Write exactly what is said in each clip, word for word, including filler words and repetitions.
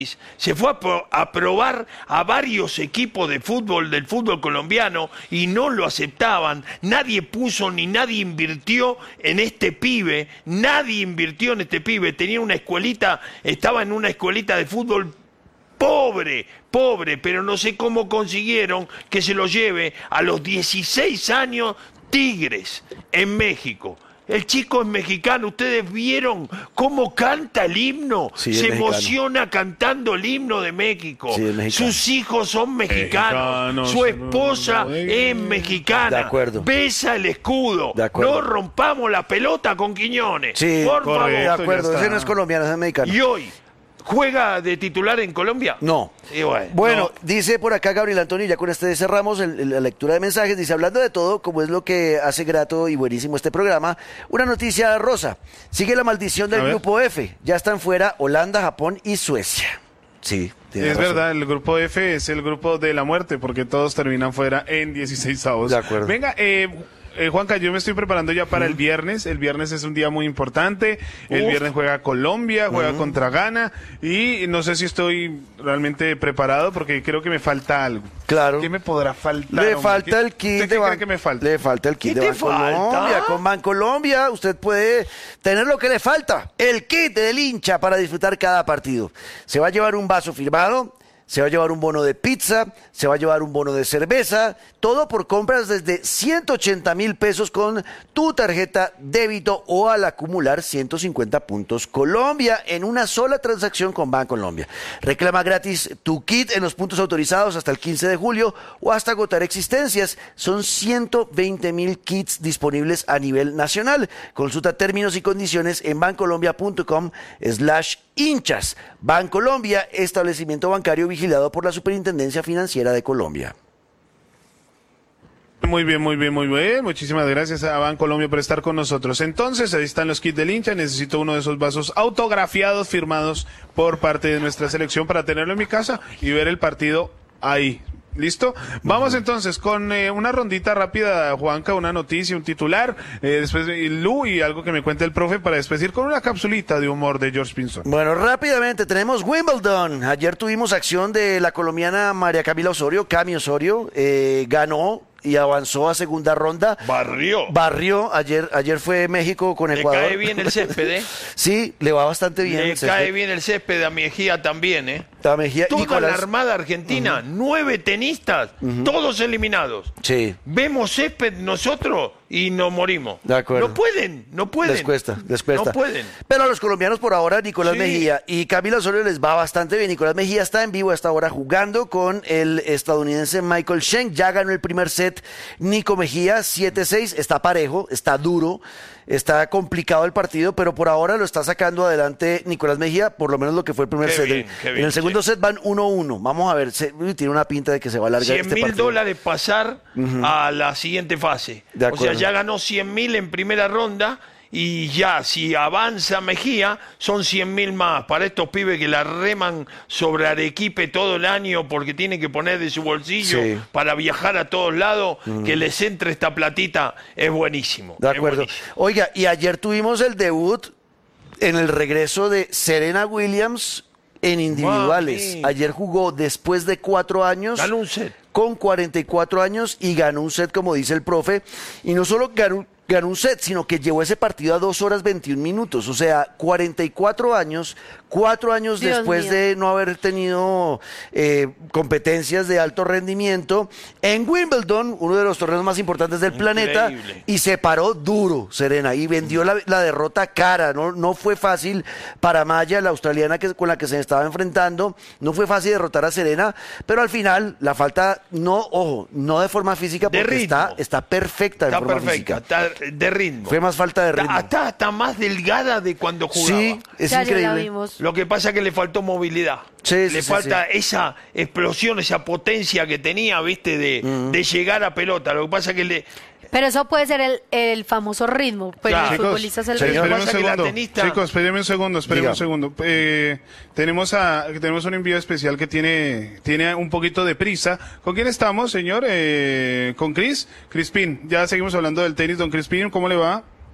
se fue a, pro, a probar a varios equipos de fútbol del fútbol colombiano y no lo aceptaban. Nadie puso ni nadie invirtió en este pibe, nadie invirtió en este pibe. Tenía una escuelita, estaba en una escuelita de fútbol pobre, pobre, pero no sé cómo consiguieron que se lo lleve a los dieciséis años Tigres en México. El chico es mexicano, ustedes vieron cómo canta el himno, sí, se mexicano. Emociona cantando el himno de México. Sí, sus hijos son mexicanos, mexicanos su esposa no, es mexicana, de acuerdo. Besa el escudo, de acuerdo. No rompamos la pelota con Quiñones, sí, por correcto, favor. De acuerdo, ese no es colombiano, ese es mexicano. Y hoy, ¿juega de titular en Colombia? No. Y bueno, bueno, no. Dice por acá Gabriel Antonio, ya con este cerramos el, el, la lectura de mensajes, dice, hablando de todo, como es lo que hace grato y buenísimo este programa, una noticia rosa, sigue la maldición del grupo F, ya están fuera Holanda, Japón y Suecia. Sí, es razón. Verdad, el grupo F es el grupo de la muerte, porque todos terminan fuera en dieciséis avos. De acuerdo. Venga, eh... Eh, Juanca, yo me estoy preparando ya para uh-huh. el viernes. El viernes es un día muy importante. El Uf. viernes juega Colombia, juega uh-huh. contra Ghana. Y no sé si estoy realmente preparado porque creo que me falta algo. Claro. ¿Qué me podrá faltar? Le hombre? falta ¿Qué, el kit ¿Usted de qué Ban- cree que me falta? Le falta el kit ¿Qué de te Bancolombia. falta? Con Bancolombia usted puede tener lo que le falta. El kit del hincha para disfrutar cada partido. Se va a llevar un vaso firmado. Se va a llevar un bono de pizza, se va a llevar un bono de cerveza, todo por compras desde ciento ochenta mil pesos con tu tarjeta débito o al acumular ciento cincuenta puntos Colombia en una sola transacción con Bancolombia. Reclama gratis tu kit en los puntos autorizados hasta el quince de julio o hasta agotar existencias. Son ciento veinte mil kits disponibles a nivel nacional. Consulta términos y condiciones en bancolombia.com slash hinchas. Bancolombia, establecimiento bancario vigilado por la Superintendencia Financiera de Colombia. Muy bien, muy bien, muy bien. Muchísimas gracias a Bancolombia por estar con nosotros. Entonces, ahí están los kits del hincha. Necesito uno de esos vasos autografiados, firmados por parte de nuestra selección para tenerlo en mi casa y ver el partido ahí. ¿Listo? Vamos uh-huh. entonces con eh, una rondita rápida, Juanca, una noticia, un titular, eh, después de Lu y algo que me cuente el profe para después ir con una capsulita de humor de George Pinzón. Bueno, rápidamente tenemos Wimbledon. Ayer tuvimos acción de la colombiana María Camila Osorio, Cami Osorio, eh, ganó y avanzó a segunda ronda. Barrió. Barrió. Ayer, ayer fue México con Ecuador. Le cae bien el césped, ¿eh? Sí, le va bastante bien. Le el cae bien el césped a Mejía también, ¿eh? A Mejía. Toda Nicolás... la Armada Argentina, uh-huh. nueve tenistas, uh-huh. todos eliminados. Sí. Vemos césped nosotros y nos morimos. De acuerdo. No pueden, no pueden. Les cuesta, les cuesta. No pueden. Pero a los colombianos por ahora, Nicolás sí. Mejía y Camila Osorio les va bastante bien. Nicolás Mejía está en vivo a esta hora jugando con el estadounidense Michael Schenk. Ya ganó el primer set Nico Mejía, siete seis. Está parejo, está duro, está complicado el partido, pero por ahora lo está sacando adelante Nicolás Mejía, por lo menos lo que fue el primer qué set. Bien, qué en bien, el segundo sí. set van uno uno. Vamos a ver, se, uy, tiene una pinta de que se va a alargar este partido. cien mil dólares pasar uh-huh. a la siguiente fase. De o sea, ya ganó cien mil en primera ronda y ya, si avanza Mejía, son cien mil más. Para estos pibes que la reman sobre Arequipe todo el año porque tienen que poner de su bolsillo sí. para viajar a todos lados, uh-huh. que les entre esta platita, es buenísimo. De acuerdo. Buenísimo. Oiga, y ayer tuvimos el debut en el regreso de Serena Williams en individuales. Mami. Ayer jugó después de cuatro años. Ganó un set. Con cuarenta y cuatro años y ganó un set, como dice el profe. Y no solo ganó, ganó un set, sino que llevó ese partido a dos horas veintiún minutos. O sea, cuarenta y cuatro años, cuatro años Dios después mío. de no haber tenido eh, competencias de alto rendimiento en Wimbledon, uno de los torneos más importantes del Increíble. planeta, y se paró duro, Serena, y vendió la, la derrota cara. No, no fue fácil para Maya, la australiana que, con la que se estaba enfrentando, no fue fácil derrotar a Serena, pero al final la falta, no, ojo, no de forma física, porque de está, está perfecta de está forma perfecta, física. Está de ritmo. Fue más falta de ritmo. Está, está más delgada de cuando jugaba. Sí, es ya increíble. Lo que pasa es que le faltó movilidad. Sí, le sí, falta sí. esa explosión, esa potencia que tenía, viste, de, mm. de llegar a pelota. Lo que pasa es que le... Pero eso puede ser el, el famoso ritmo. Pues claro. los Chicos, futbolistas el señor, ritmo. espéreme un segundo. Tenista... Chicos, espérenme un segundo, espérenme un segundo. Eh, tenemos a tenemos un envío especial que tiene tiene un poquito de prisa. ¿Con quién estamos, señor? Eh, con Cris, Crispín. Ya seguimos hablando del tenis, don Crispín, ¿cómo le va?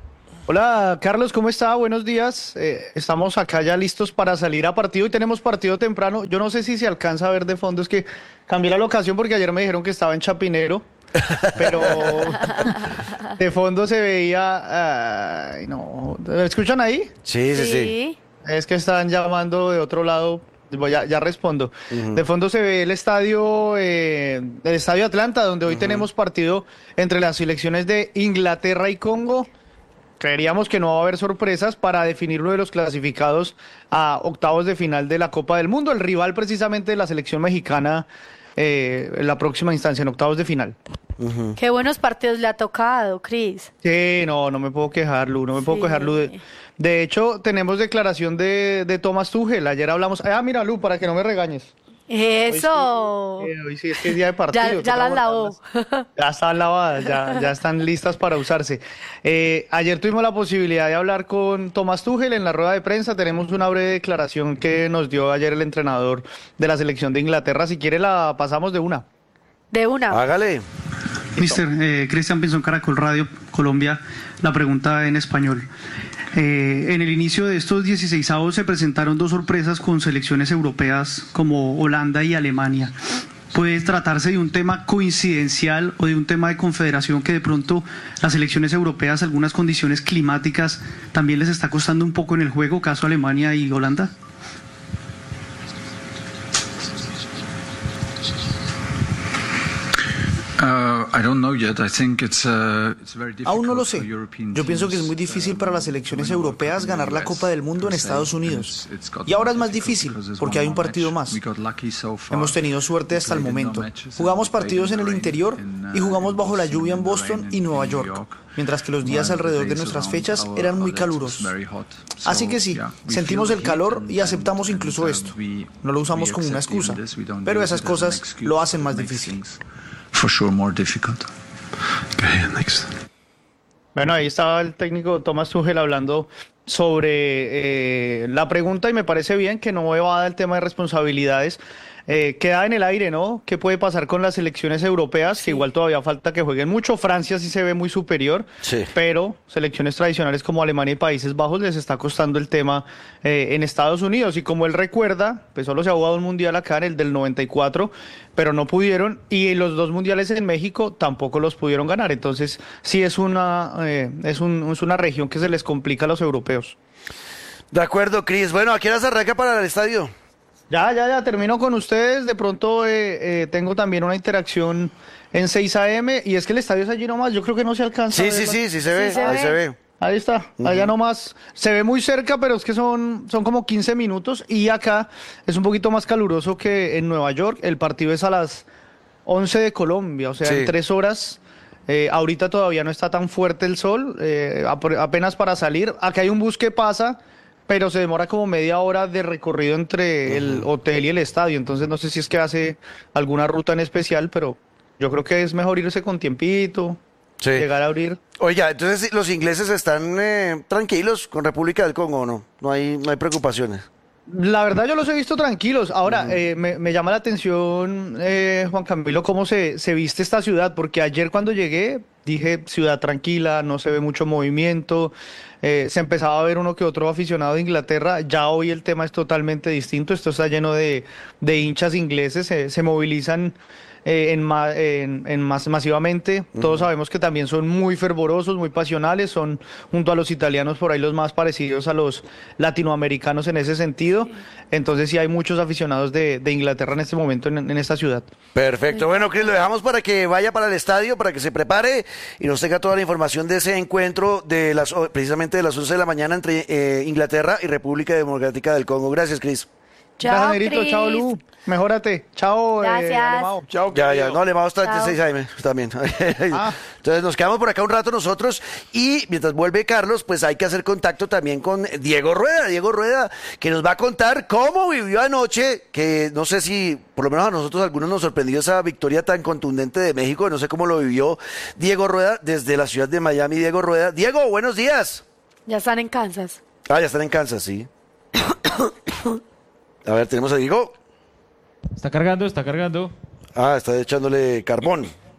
Hola, Carlos, ¿cómo está? Buenos días. Eh, estamos acá ya listos para salir a partido y tenemos partido temprano. Yo no sé si se alcanza a ver de fondo, es que cambié la locación porque ayer me dijeron que estaba en Chapinero, pero de fondo se veía... Ay, no. ¿Me escuchan ahí? Sí, sí, sí. Es que están llamando de otro lado. Voy a- ya respondo. Ujú. De fondo se ve el estadio, eh, el estadio Atlanta, donde hoy tenemos partido entre las selecciones de Inglaterra y Congo. Creeríamos que no va a haber sorpresas para definir uno de los clasificados a octavos de final de la Copa del Mundo, el rival precisamente de la selección mexicana eh, en la próxima instancia, en octavos de final. Qué buenos partidos le ha tocado, Cris. Sí, no, no me puedo quejar, Lu, no me puedo Sí. quejar, Lu. De, de hecho, tenemos declaración de, de Thomas Tuchel. Ayer hablamos. Ah, mira, Lu, para que no me regañes. Eso. Eh, hoy sí es que es día de partido. Ya, ya toca las lavó. guardarlas. Ya están lavadas, ya, ya están listas para usarse. Eh, ayer tuvimos la posibilidad de hablar con Thomas Tuchel en la rueda de prensa. Tenemos una breve declaración que nos dio ayer el entrenador de la selección de Inglaterra. Si quiere la pasamos de una. De una. Hágale. Mister eh, Cristian Pinzón, Caracol Radio, Colombia, la pregunta en español. Eh, en el inicio de estos dieciseisavos se presentaron dos sorpresas con selecciones europeas como Holanda y Alemania. ¿Puede tratarse de un tema coincidencial o de un tema de confederación que de pronto las selecciones europeas, algunas condiciones climáticas, también les está costando un poco en el juego, caso Alemania y Holanda? Aún no lo sé. Yo pienso que es muy difícil para las selecciones europeas ganar la Copa del Mundo en Estados Unidos. Y ahora es más difícil porque hay un partido más. Hemos tenido suerte hasta el momento. Jugamos partidos en el interior y jugamos bajo la lluvia en Boston y Nueva York, mientras que los días alrededor de nuestras fechas eran muy calurosos. Así que sí, sentimos el calor y aceptamos incluso esto. No lo usamos como una excusa, pero esas cosas lo hacen más difícil. For sure more difficult. Okay, next. Bueno, ahí estaba el técnico Thomas Tuchel hablando sobre eh, la pregunta y me parece bien que no evada el tema de responsabilidades. Eh, queda en el aire, ¿no? ¿Qué puede pasar con las selecciones europeas? Que igual todavía falta que jueguen mucho. Francia sí se ve muy superior, Sí. pero selecciones tradicionales como Alemania y Países Bajos les está costando el tema eh, en Estados Unidos. Y como él recuerda, pues solo se ha jugado un mundial acá, en el del noventa y cuatro, pero no pudieron. Y los dos mundiales en México tampoco los pudieron ganar. Entonces sí es una, eh, es un, es una región que se les complica a los europeos. De acuerdo, Cris. Bueno, ¿a qué hora se arranca para el estadio? Ya, ya, ya, termino con ustedes. De pronto eh, eh, tengo también una interacción en seis a eme y es que el estadio es allí nomás. Yo creo que no se alcanza. Sí, a sí, ver. sí, sí se ve, se ahí ve. se ve. Ahí está, allá nomás. Se ve muy cerca, pero es que son, son como quince minutos y acá es un poquito más caluroso que en Nueva York. El partido es a las once de Colombia, o sea, Sí. en tres horas. Eh, ahorita todavía no está tan fuerte el sol, eh, ap- apenas para salir. Acá hay un bus que pasa, pero se demora como media hora de recorrido entre el hotel y el estadio. Entonces no sé si es que hace alguna ruta en especial, pero yo creo que es mejor irse con tiempito, Sí. llegar a abrir. Oiga, entonces los ingleses están eh, tranquilos con República del Congo, ¿o no? No hay, no hay preocupaciones. La verdad yo los he visto tranquilos. Ahora, eh, me, me llama la atención, eh, Juan Camilo, cómo se, se viste esta ciudad, porque ayer cuando llegué dije ciudad tranquila, no se ve mucho movimiento, eh, se empezaba a ver uno que otro aficionado de Inglaterra. Ya hoy el tema es totalmente distinto, esto está lleno de, de hinchas ingleses, se, se movilizan eh, en, ma- en, en mas- masivamente. Todos sabemos que también son muy fervorosos, muy pasionales, son junto a los italianos por ahí los más parecidos a los latinoamericanos en ese sentido. Entonces sí hay muchos aficionados de, de Inglaterra en este momento en, en esta ciudad. Perfecto. Bueno, Cris, lo dejamos para que vaya para el estadio, para que se prepare y nos tenga toda la información de ese encuentro de las precisamente de las once de la mañana entre eh, Inglaterra y República Democrática del Congo. Gracias, Cris. Chao, Gracias, Negrito. Cris. Chao, Lu. Mejórate. Chao, eh, Gracias. Alemao. Chao, Ya, querido. ya, no, le vamos a estar Chao. seis a eme también. Ah. Entonces nos quedamos por acá un rato nosotros y mientras vuelve Carlos, pues hay que hacer contacto también con Diego Rueda. Diego Rueda, que nos va a contar cómo vivió anoche, que no sé si, por lo menos a nosotros algunos nos sorprendió esa victoria tan contundente de México, no sé cómo lo vivió Diego Rueda desde la ciudad de Miami. Diego Rueda. Diego, buenos días. Ya están en Kansas. Ah, ya están en Kansas, sí. A ver, tenemos a Diego. Está cargando, está cargando. Ah, está echándole carbón.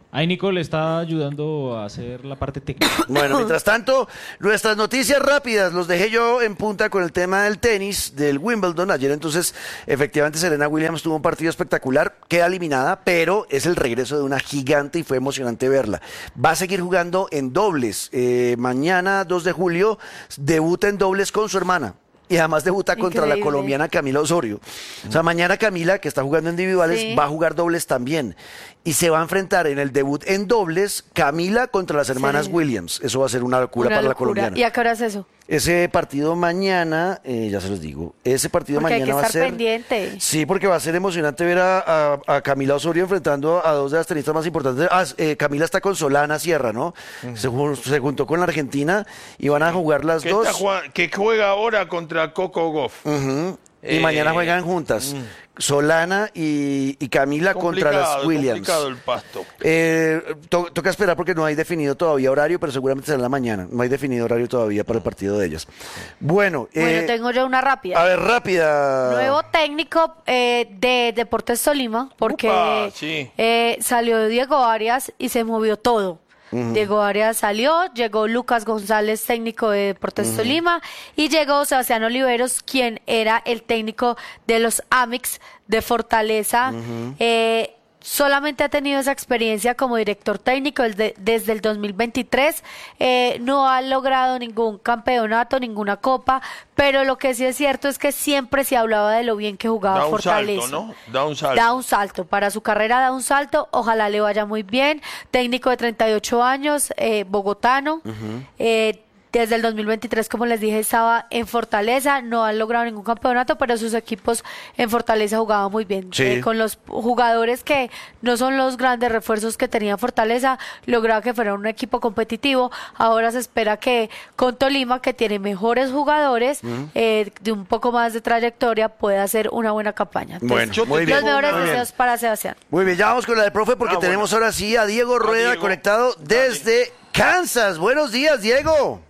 Ahí Nico le está ayudando a hacer la parte técnica. Bueno, mientras tanto, nuestras noticias rápidas, los dejé yo en punta con el tema del tenis, del Wimbledon. Ayer entonces, efectivamente, Serena Williams tuvo un partido espectacular, queda eliminada, pero es el regreso de una gigante y fue emocionante verla. Va a seguir jugando en dobles. Eh, mañana, dos de julio, debuta en dobles con su hermana. Y además debuta contra Increíble. la colombiana Camila Osorio. O sea, mañana Camila, que está jugando individuales, Sí. va a jugar dobles también. Y se va a enfrentar en el debut en dobles Camila contra las hermanas Sí. Williams. Eso va a ser una locura Una para la locura. colombiana. ¿Y a qué hora es eso? Ese partido mañana, eh, ya se los digo, ese partido Porque hay mañana que va a estar ser... pendiente. Sí, porque va a ser emocionante ver a, a- a Camila Osorio enfrentando a dos de las tenistas más importantes. Ah, eh, Camila está con Solana Sierra, ¿no? Se, ju- se juntó con la Argentina y van a jugar las Que, dos. está jugando- que juega ahora contra Coco Gauff. Ujú. Y Eh, mañana juegan juntas. Solana y, y Camila contra las Complicado, Williams. complicado el pasto. Eh, to- toca esperar porque no hay definido todavía horario, pero seguramente será en la mañana. No hay definido horario todavía para el partido de ellas. Bueno, Bueno, eh, tengo yo una rápida. a ver, rápida. Nuevo técnico eh, de Deportes Tolima, porque Upa, sí. eh, salió Diego Arias y se movió todo. Diego Arias salió, llegó Lucas González, técnico de Deportes Tolima, y llegó Sebastián Oliveros, quien era el técnico de los Amix de Fortaleza. Eh, solamente ha tenido esa experiencia como director técnico desde, desde el dos mil veintitrés. Eh, no ha logrado ningún campeonato, ninguna copa, pero lo que sí es cierto es que siempre se hablaba de lo bien que jugaba Da un Fortaleza. salto, ¿no? Da un salto. Da un salto, para su carrera da un salto, ojalá le vaya muy bien. Técnico de treinta y ocho años, eh, bogotano. eh, desde el dos mil veintitrés, como les dije, estaba en Fortaleza, no han logrado ningún campeonato, pero sus equipos en Fortaleza jugaban muy bien. Sí. Eh, con los jugadores que no son los grandes refuerzos que tenía Fortaleza, lograba que fuera un equipo competitivo. Ahora se espera que con Tolima, que tiene mejores jugadores, eh, de un poco más de trayectoria, pueda hacer una buena campaña. Bueno, Yo te muy bien. Los mejores Muy bien. deseos para Sebastián. Muy bien, ya vamos con la del profe porque Ah, tenemos bueno. ahora sí a Diego Rueda Diego. conectado desde Kansas. Buenos días, Diego.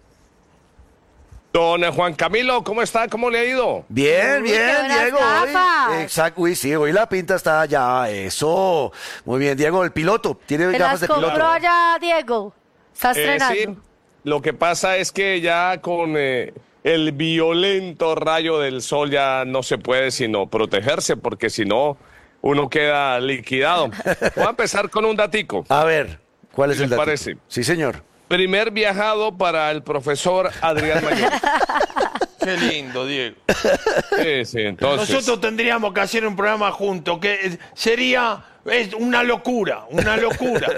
Don Juan Camilo, ¿cómo está? ¿Cómo le ha ido? Bien, Uy, bien, qué buenas Diego. Hoy- gafas. exacto, uy, sí, hoy la pinta está ya, eso. Muy bien, Diego, el piloto. Tiene ¿Te gafas las de compró piloto. allá, Diego? ¿Estás Eh, estrenando? sí, lo que pasa es que ya con eh, el violento rayo del sol ya no se puede sino protegerse, porque si no, uno queda liquidado. Voy a empezar con un datico. A ver, ¿cuál es ¿Qué el le dato? parece? Sí, señor. Primer viajado para el profesor Adrián Mayor. Qué lindo, Diego. Sí, sí, entonces... Nosotros tendríamos que hacer un programa juntos, que eh, sería es una locura, una locura.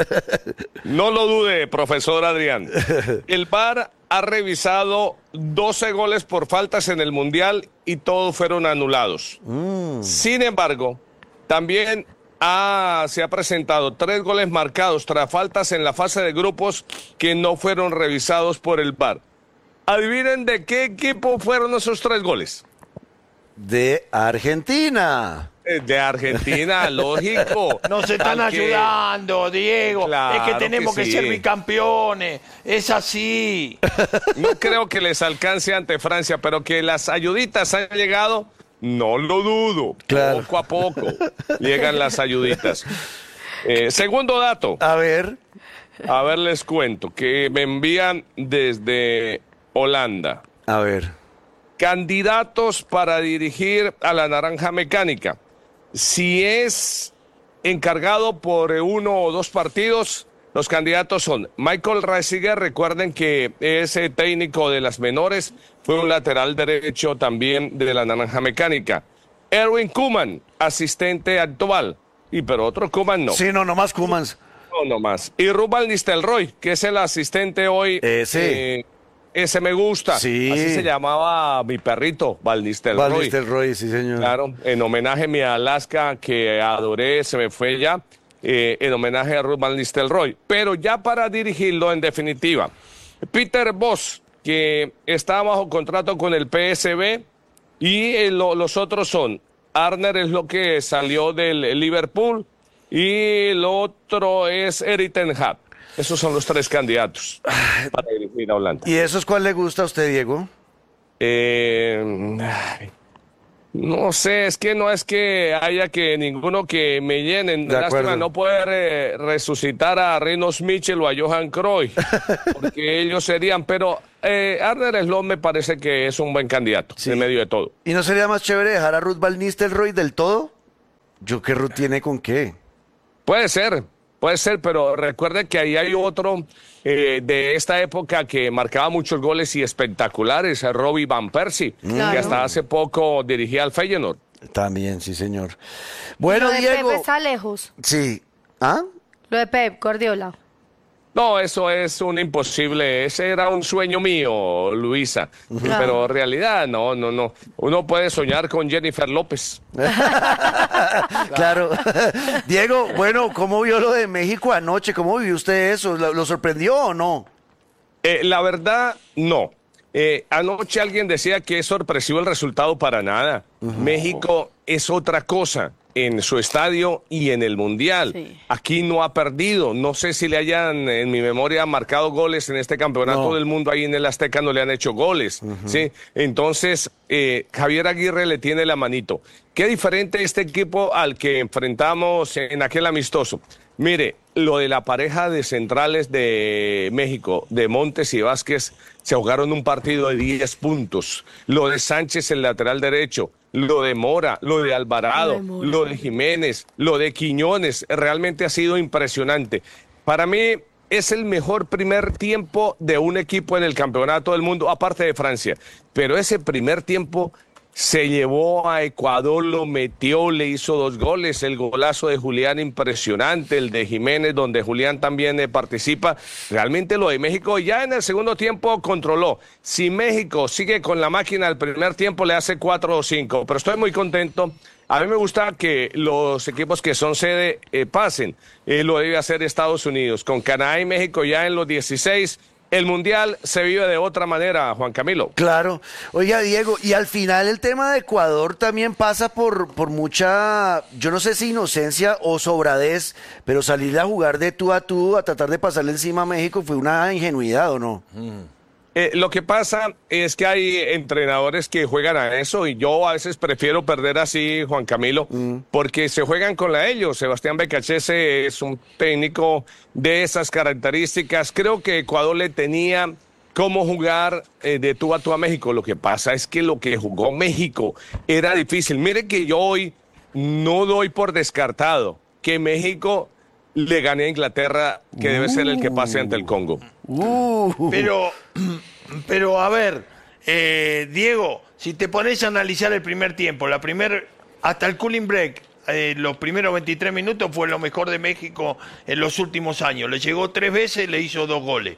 No lo dude, profesor Adrián. El V A R ha revisado doce goles por faltas en el Mundial y todos fueron anulados. Sin embargo, también ha- se ha presentado tres goles marcados tras faltas en la fase de grupos que no fueron revisados por el V A R. Adivinen de qué equipo fueron esos tres goles. De Argentina. Eh, De Argentina, lógico. Nos están Al que- ayudando, Diego. Claro es que tenemos que que, sí. ser bicampeones. Es así. No creo que les alcance ante Francia, pero que las ayuditas han llegado, no lo dudo. Claro. Poco a poco llegan las ayuditas. Eh, segundo dato, A ver. a ver les cuento, que me envían desde Holanda. A ver. Candidatos para dirigir a la Naranja Mecánica. Si es encargado por uno o dos partidos, los candidatos son Michael Reisiger, recuerden que es eh, técnico de las menores, fue un lateral derecho también de la Naranja Mecánica. Erwin Koeman, asistente actual, y pero otro Koeman no. Sí, no, nomás Kumans. No, no más. Y Rubal Nistelrooy, que es el asistente hoy. Ese. eh, ese me gusta. Sí. Así se llamaba mi perrito, Val Nistelrooy. Val Nistelrooy, sí, señor. Claro, en homenaje a mi Alaska, que adoré, se me fue ya, eh, en homenaje a Ruth Van Nistelrooy. Pero ya para dirigirlo, en definitiva, Peter Bosz, que está bajo contrato con el P S V, y eh, lo- los otros son, Arner es lo que salió del Liverpool, y el otro es Erik ten Hag. Esos son los tres candidatos para dirigir a Holanda. ¿Y eso es cuál le gusta a usted, Diego? Eh, ay, No sé, es que no es que haya que ninguno que me llenen. De Lástima acuerdo. No poder eh, resucitar a Reynolds Mitchell o a Johan Cruyff, porque ellos serían, pero eh, Arner Slot me parece que es un buen candidato, sí. En medio de todo. ¿Y no sería más chévere dejar a Ruud van Nistelrooy del todo? ¿Yo qué Ruud tiene con qué? Puede ser, puede ser, pero recuerde que ahí hay otro eh, de esta época que marcaba muchos goles y espectaculares, Robbie Van Persie, claro. Que hasta hace poco dirigía al Feyenoord. También, sí, señor. Bueno, Lo de Diego. Pep está lejos. Sí. ¿Ah? Lo de Pep Guardiola. No, eso es un imposible, ese era un sueño mío, Luisa, claro. Pero en realidad no, no, no, uno puede soñar con Jennifer López. Claro. Diego, bueno, ¿cómo vio lo de México anoche? ¿Cómo vivió usted eso? ¿Lo, lo sorprendió o no? Eh, la verdad, no. Eh, anoche alguien decía que es sorpresivo el resultado, para nada. Uh-huh. México es otra cosa en su estadio y en el Mundial. Sí. Aquí no ha perdido. No sé si le hayan, en mi memoria, marcado goles en este campeonato no. del mundo. Ahí en el Azteca no le han hecho goles. Uh-huh. ¿Sí? Entonces, eh, Javier Aguirre le tiene la manito. Qué diferente este equipo al que enfrentamos en aquel amistoso. Mire, lo de la pareja de centrales de México, de Montes y Vázquez, se jugaron un partido de diez puntos. Lo de Sánchez, el lateral derecho, lo de Mora, lo de Alvarado, lo de, Mora, lo de Jiménez, lo de Quiñones, realmente ha sido impresionante. Para mí es el mejor primer tiempo de un equipo en el campeonato del mundo, aparte de Francia. Pero ese primer tiempo se llevó a Ecuador, lo metió, le hizo dos goles, el golazo de Julián impresionante, el de Jiménez, donde Julián también eh, participa. Realmente lo de México ya en el segundo tiempo controló. Si México sigue con la máquina el primer tiempo, le hace cuatro o cinco, pero estoy muy contento. A mí me gusta que los equipos que son sede eh, pasen, eh, lo debe hacer Estados Unidos, con Canadá y México ya en los dieciséis. El Mundial se vive de otra manera, Juan Camilo. Claro. Oiga, Diego, y al final el tema de Ecuador también pasa por, por mucha, yo no sé si inocencia o sobradez, pero salir a jugar de tú a tú, a tratar de pasarle encima a México, fue una ingenuidad, ¿o no? Mm. Eh, lo que pasa es que hay entrenadores que juegan a eso y yo a veces prefiero perder así, Juan Camilo, mm. porque se juegan con la ellos. Sebastián Becachese es un técnico de esas características. Creo que Ecuador le tenía cómo jugar eh, de tú a tú a México. Lo que pasa es que lo que jugó México era difícil. Mire que yo hoy no doy por descartado que México le gane a Inglaterra, que uh. debe ser el que pase ante el Congo. Uh. Pero, pero a ver, eh, Diego, si te pones a analizar el primer tiempo, la primer, hasta el cooling break, eh, los primeros veintitrés minutos fue lo mejor de México en los últimos años. Le llegó tres veces, le hizo dos goles.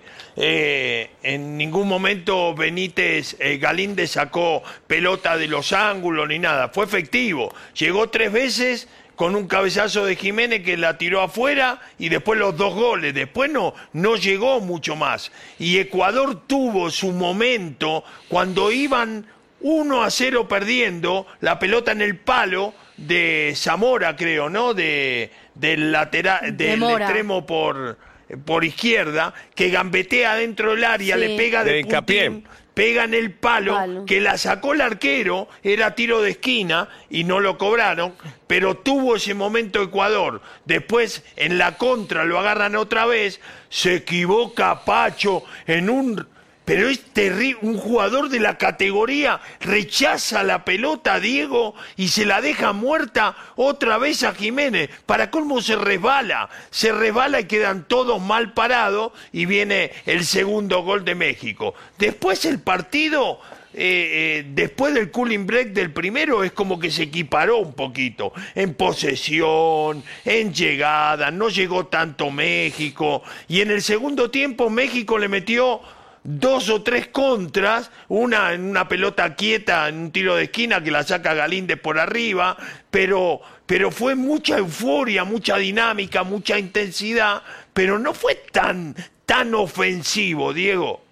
Eh, en ningún momento Benítez, eh, Galíndez sacó pelota de los ángulos ni nada. Fue efectivo. Llegó tres veces con un cabezazo de Jiménez que la tiró afuera y después los dos goles. Después no, no llegó mucho más. Y Ecuador tuvo su momento cuando iban uno a cero perdiendo, la pelota en el palo de Zamora, creo, ¿no? De, del lateral, de del extremo por, por izquierda, que gambetea dentro del área, sí. Le pega de, de puntín, pega en el palo, palo, que la sacó el arquero, era tiro de esquina y no lo cobraron, pero tuvo ese momento Ecuador. Después, en la contra, lo agarran otra vez, se equivoca Pacho en un... Pero es terrible, un jugador de la categoría rechaza la pelota a Diego y se la deja muerta otra vez a Jiménez. Para colmo se resbala, se resbala y quedan todos mal parados y viene el segundo gol de México. Después el partido, eh, eh, después del cooling break del primero, es como que se equiparó un poquito. En posesión, en llegada, no llegó tanto México. Y en el segundo tiempo México le metió dos o tres contras, una en una pelota quieta, en un tiro de esquina que la saca Galíndez por arriba, pero, pero fue mucha euforia, mucha dinámica, mucha intensidad, pero no fue tan, tan ofensivo, Diego.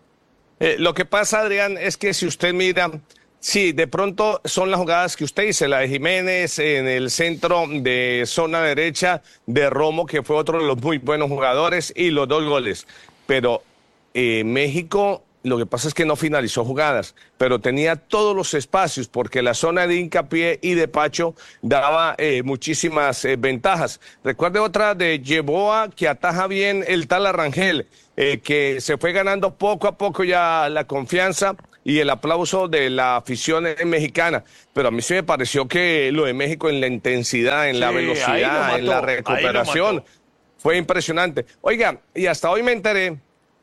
Eh, lo que pasa, Adrián, es que si usted mira, sí, de pronto son las jugadas que usted dice, la de Jiménez en el centro de zona derecha, de Romo, que fue otro de los muy buenos jugadores, y los dos goles, pero... Eh, México lo que pasa es que no finalizó jugadas, pero tenía todos los espacios porque la zona de Hincapié y de Pacho daba eh, muchísimas eh, ventajas. Recuerde otra de Yeboa que ataja bien el tal Arrangel, eh, que se fue ganando poco a poco ya la confianza y el aplauso de la afición mexicana. Pero a mí sí me pareció que lo de México en la intensidad, en sí, la velocidad, en la recuperación, fue impresionante. Oiga, y hasta hoy me enteré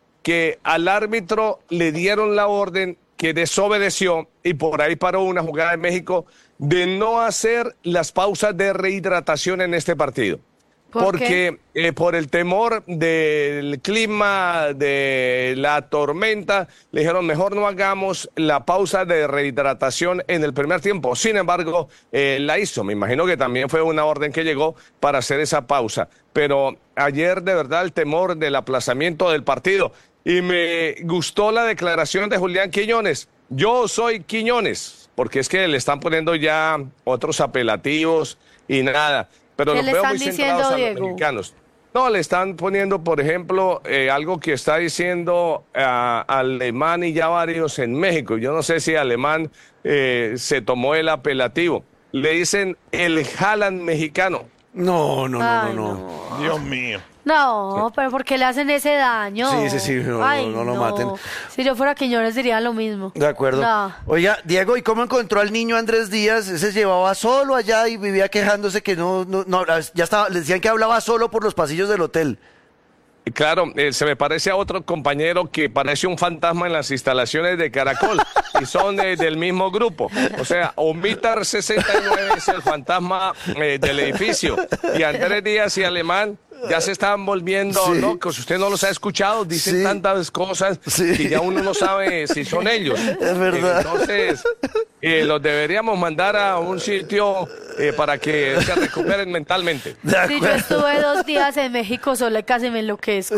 que al árbitro le dieron la orden que desobedeció y por ahí paró una jugada de México de no hacer las pausas de rehidratación en este partido. ¿Por Porque eh, por el temor del clima, de la tormenta, le dijeron mejor no hagamos la pausa de rehidratación en el primer tiempo. Sin embargo, eh, la hizo. Me imagino que también fue una orden que llegó para hacer esa pausa. Pero ayer de verdad el temor del aplazamiento del partido. Y me gustó la declaración de Julián Quiñones. Yo soy Quiñones, porque es que le están poniendo ya otros apelativos y nada. Pero los veo muy centrados a los mexicanos. No, le están poniendo, por ejemplo, eh, algo que está diciendo uh, Alemán y ya varios en México. Yo no sé si Alemán eh, se tomó el apelativo. Le dicen el Haaland mexicano. No, no, no, Ay, no, no. no. Dios mío. No, pero ¿por qué le hacen ese daño? Sí, sí, sí, no, Ay, no, no lo no. maten. Si yo fuera Quiñones diría lo mismo. De acuerdo. No. Oiga, Diego, ¿y cómo encontró al niño Andrés Díaz? Ese llevaba solo allá y vivía quejándose que no, no, no ya estaba, le decían que hablaba solo por los pasillos del hotel. Claro, eh, se me parece a otro compañero que parece un fantasma en las instalaciones de Caracol y son eh, del mismo grupo. O sea, Omitar sesenta y nueve es el fantasma eh, del edificio y Andrés Díaz y Alemán ya se están volviendo sí. locos. Usted no los ha escuchado, dicen sí. tantas cosas sí. que ya uno no sabe si son ellos. Es verdad. Entonces, eh, los deberíamos mandar a un sitio eh, para que se recuperen mentalmente. Sí, yo estuve dos días en México sola y casi me enloquezco.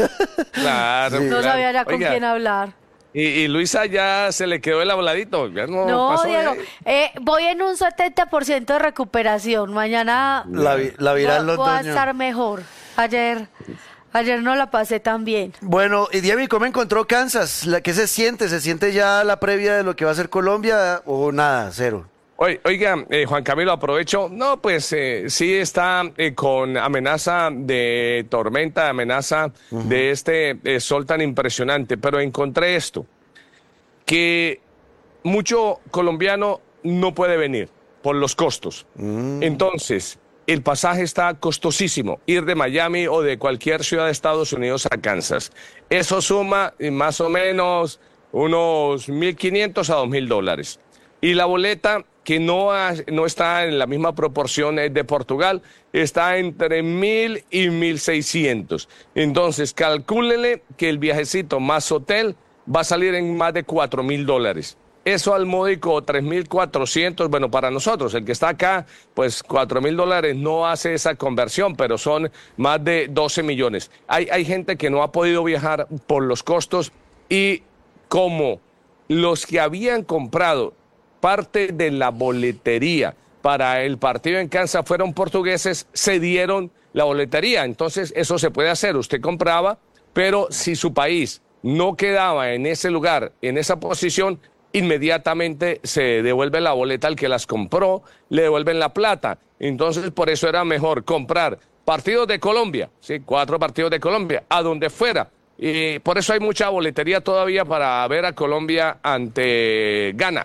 Claro. Sí. No claro. sabía ya con Oiga, quién hablar. Y, y Luisa ya se le quedó el habladito. Ya no, no pasó Diego, eh, voy en un setenta por ciento de recuperación. Mañana la, la viral voy, voy a estar mejor. Ayer, ayer no la pasé tan bien. Bueno, y Diego, ¿cómo encontró Kansas? ¿La, ¿Qué se siente? ¿Se siente ya la previa de lo que va a ser Colombia o nada, cero? Oiga, eh, Juan Camilo, aprovecho. No, pues eh, sí está eh, con amenaza de tormenta, amenaza uh-huh. de este eh, sol tan impresionante. Pero encontré esto, que mucho colombiano no puede venir por los costos. Uh-huh. Entonces, el pasaje está costosísimo, ir de Miami o de cualquier ciudad de Estados Unidos a Kansas. Eso suma eh, más o menos unos mil quinientos a dos mil dólares. Y la boleta, que no, ha, no está en la misma proporción de Portugal, está entre mil y mil seiscientos. Entonces, calcúlele que el viajecito más hotel va a salir en más de cuatro mil dólares. Eso al módico tres mil cuatrocientos, bueno, para nosotros, el que está acá, pues cuatro mil dólares no hace esa conversión, pero son más de doce millones. Hay, hay gente que no ha podido viajar por los costos y como los que habían comprado parte de la boletería para el partido en Kansas fueron portugueses, se dieron la boletería. Entonces, eso se puede hacer. Usted compraba, pero si su país no quedaba en ese lugar, en esa posición, inmediatamente se devuelve la boleta al que las compró, le devuelven la plata. Entonces, por eso era mejor comprar partidos de Colombia, ¿sí? Cuatro partidos de Colombia, a donde fuera. Y por eso hay mucha boletería todavía para ver a Colombia ante Ghana.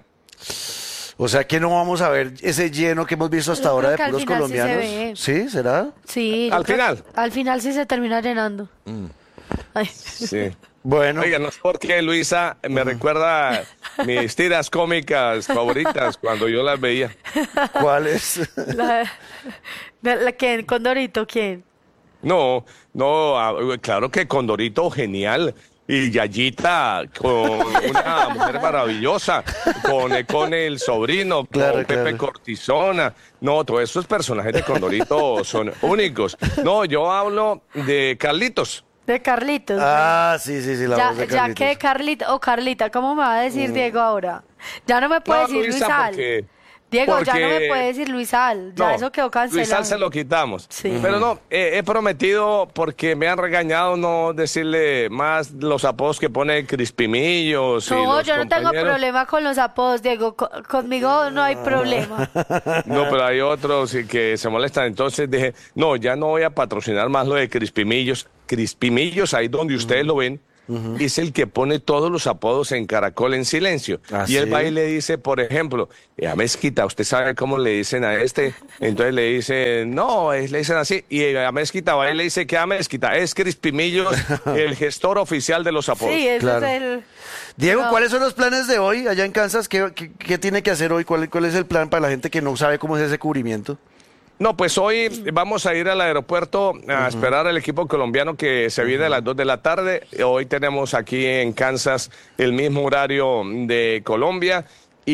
O sea que no vamos a ver ese lleno que hemos visto hasta ahora de puros colombianos. Sí, ¿Sí? ¿Será? Sí. Al final. Al final sí se termina llenando. Mm. Ay. Sí. Bueno. Oiga, no es porque Luisa me uh-huh. recuerda mis tiras cómicas favoritas cuando yo las veía. ¿Cuáles? La, la, la, ¿quién? ¿Condorito? ¿Quién? No, no, claro que Condorito, genial. Y Yayita, con una mujer maravillosa, con, con el sobrino, claro, con Pepe claro. Cortisona. No, todos esos personajes de Condorito son únicos. No, yo hablo de Carlitos. De Carlitos. Ah, sí, sí, sí, la ya, voz de Carlitos. Ya que Carlito o Carlita, ¿cómo me va a decir mm. Diego ahora? Ya no me puede no, decir Luisa, Luisal. Porque... Diego, Porque... ya no me puede decir Luisal, ya No, eso quedó cancelado. Luisal se lo quitamos. Sí. Pero no, eh, he prometido, porque me han regañado, no decirle más los apodos que pone Crispimillos. y No, los yo no tengo compañeros. problema con los apodos, Diego. Co- conmigo no hay problema. No, pero hay otros y que se molestan. Entonces dije, no, ya no voy a patrocinar más lo de Crispimillos. Crispimillos, ahí donde ustedes lo ven, uh-huh. es el que pone todos los apodos en Caracol en silencio. ¿Ah, y él sí? va y le dice, por ejemplo, a Mezquita, ¿usted sabe cómo le dicen a este? Entonces le dice, no, es- le dicen así. Y a Mezquita va y le dice que a Mezquita es Crispimillos, el gestor oficial de los apodos. Sí, ese Claro. es el... Diego, No. ¿cuáles son los planes de hoy allá en Kansas? ¿Qué, qué, qué tiene que hacer hoy? ¿Cuál, ¿Cuál es el plan para la gente que no sabe cómo es ese cubrimiento? No, pues hoy vamos a ir al aeropuerto a esperar al equipo colombiano que se viene a las dos de la tarde. Hoy tenemos aquí en Kansas el mismo horario de Colombia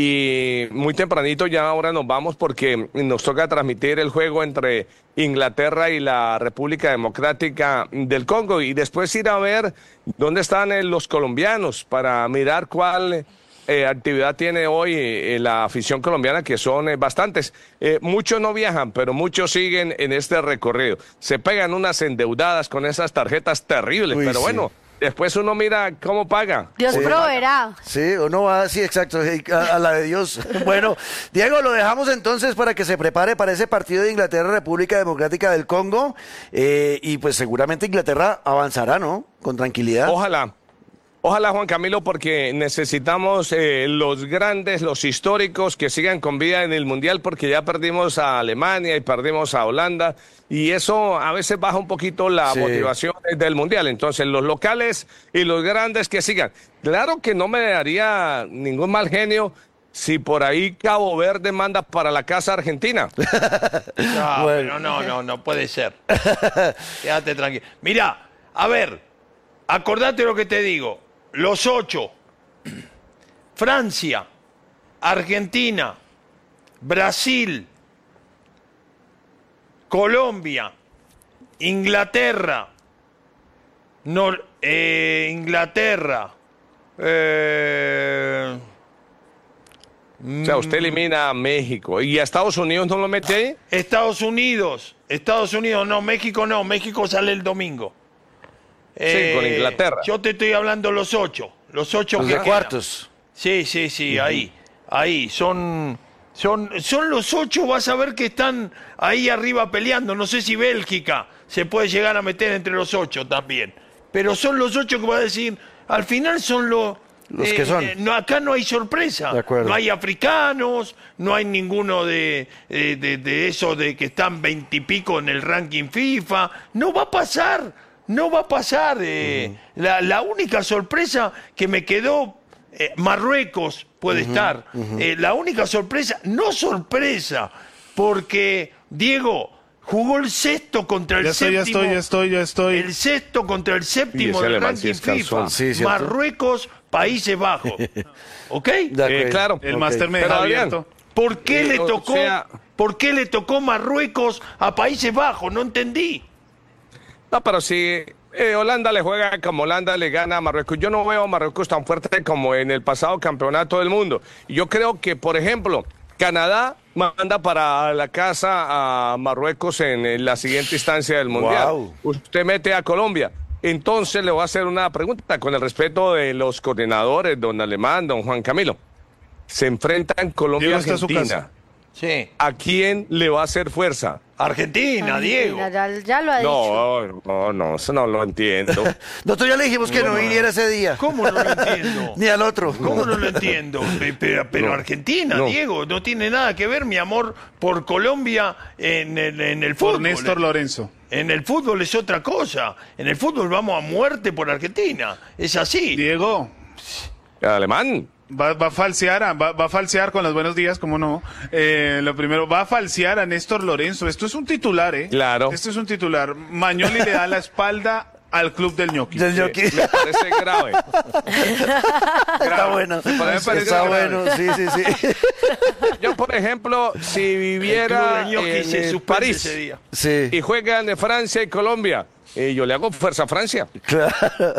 y muy tempranito ya ahora nos vamos porque nos toca transmitir el juego entre Inglaterra y la República Democrática del Congo y después ir a ver dónde están eh, los colombianos para mirar cuál... Eh, actividad tiene hoy eh, la afición colombiana, que son eh, bastantes. Eh, muchos no viajan, pero muchos siguen en este recorrido. Se pegan unas endeudadas con esas tarjetas terribles, Uy, pero sí. bueno, después uno mira cómo paga. Dios proveerá. Sí, o no va, sí, exacto, a, a la de Dios. Bueno, Diego, lo dejamos entonces para que se prepare para ese partido de Inglaterra-República Democrática del Congo. Eh, y pues seguramente Inglaterra avanzará, ¿no? Con tranquilidad. Ojalá. Ojalá, Juan Camilo, porque necesitamos eh, los grandes, los históricos que sigan con vida en el Mundial, porque ya perdimos a Alemania y perdimos a Holanda, y eso a veces baja un poquito la Sí. motivación del Mundial. Entonces, los locales y los grandes que sigan. Claro que no me daría ningún mal genio si por ahí Cabo Verde manda para la casa Argentina. No, Bueno. pero no, no, no puede ser. Quédate tranquilo. Mira, a ver, acordate lo que te digo. Los ocho. Francia, Argentina, Brasil, Colombia, Inglaterra, Nor- eh, Inglaterra, eh, O sea, usted elimina a México. ¿Y a Estados Unidos no lo mete ahí? Estados Unidos, Estados Unidos, no, México no, México sale el domingo. Sí, con Inglaterra. Yo te estoy hablando los ocho, los ocho Los que de quedan. cuartos. Sí, sí, sí, ahí, ahí, son, son, son los ocho, vas a ver que están ahí arriba peleando, no sé si Bélgica se puede llegar a meter entre los ocho también, pero son los ocho que va a decir, al final son los... Los que son. no, acá no hay sorpresa, De acuerdo. no hay africanos, no hay ninguno de, eh, de, de esos de que están veintipico en el ranking FIFA, no va a pasar, no va a pasar. eh. la, la única sorpresa que me quedó, eh, Marruecos puede estar, eh, la única sorpresa, no sorpresa, porque Diego jugó el sexto contra el Ya estoy, ya séptimo. estoy, ya estoy, ya estoy. El sexto contra el Y séptimo ese del alemán sí ranking es calzón. FIFA. Sí, ¿cierto? Marruecos, Países Bajos. ¿Ok? De acuerdo. Eh, claro. El Ok. máster me Pero, deja Adrián, abierto. ¿Por qué Eh, le o tocó? sea- ¿Por qué le tocó Marruecos a Países Bajos? No entendí. No, pero si eh, Holanda le juega como Holanda le gana a Marruecos, yo no veo a Marruecos tan fuerte como en el pasado campeonato del mundo. Y yo creo que, por ejemplo, Canadá manda para la casa a Marruecos en, en la siguiente instancia del Mundial. Guau. Usted mete a Colombia. Entonces le voy a hacer una pregunta con el respeto de los coordinadores, don Alemán, don Juan Camilo. Se enfrentan Colombia y Diego está a su Argentina. casa. Sí. ¿A quién le va a hacer fuerza? Argentina, Diego. Ya, ya lo ha dicho. No, no, no, eso no lo entiendo. Nosotros ya le dijimos que no viniera ese día. ¿Cómo no lo entiendo? Ni al otro. ¿Cómo no lo entiendo? Pe- Pero, pero No. Argentina, No. Diego, no tiene nada que ver mi amor por Colombia en el, en el fútbol. Por Néstor Lorenzo. En el fútbol es otra cosa. En el fútbol vamos a muerte por Argentina. Es así. Diego, Alemán. va, va a falsear, a- va, va a falsear con los buenos días, ¿cómo no? Eh, lo primero, va a falsear a Néstor Lorenzo. Esto es un titular, ¿eh? Claro. Esto es un titular. Mañoli le da la espalda al club del ñoqui. Del ñoqui. Me parece grave. Está bueno. Para mí parece Está grave. bueno, sí, sí, sí. Yo, por ejemplo, si El viviera club de ñoqui en se eh, suspende París ese día. Sí. y juegan de Francia y Colombia, eh, yo le hago fuerza a Francia. Claro.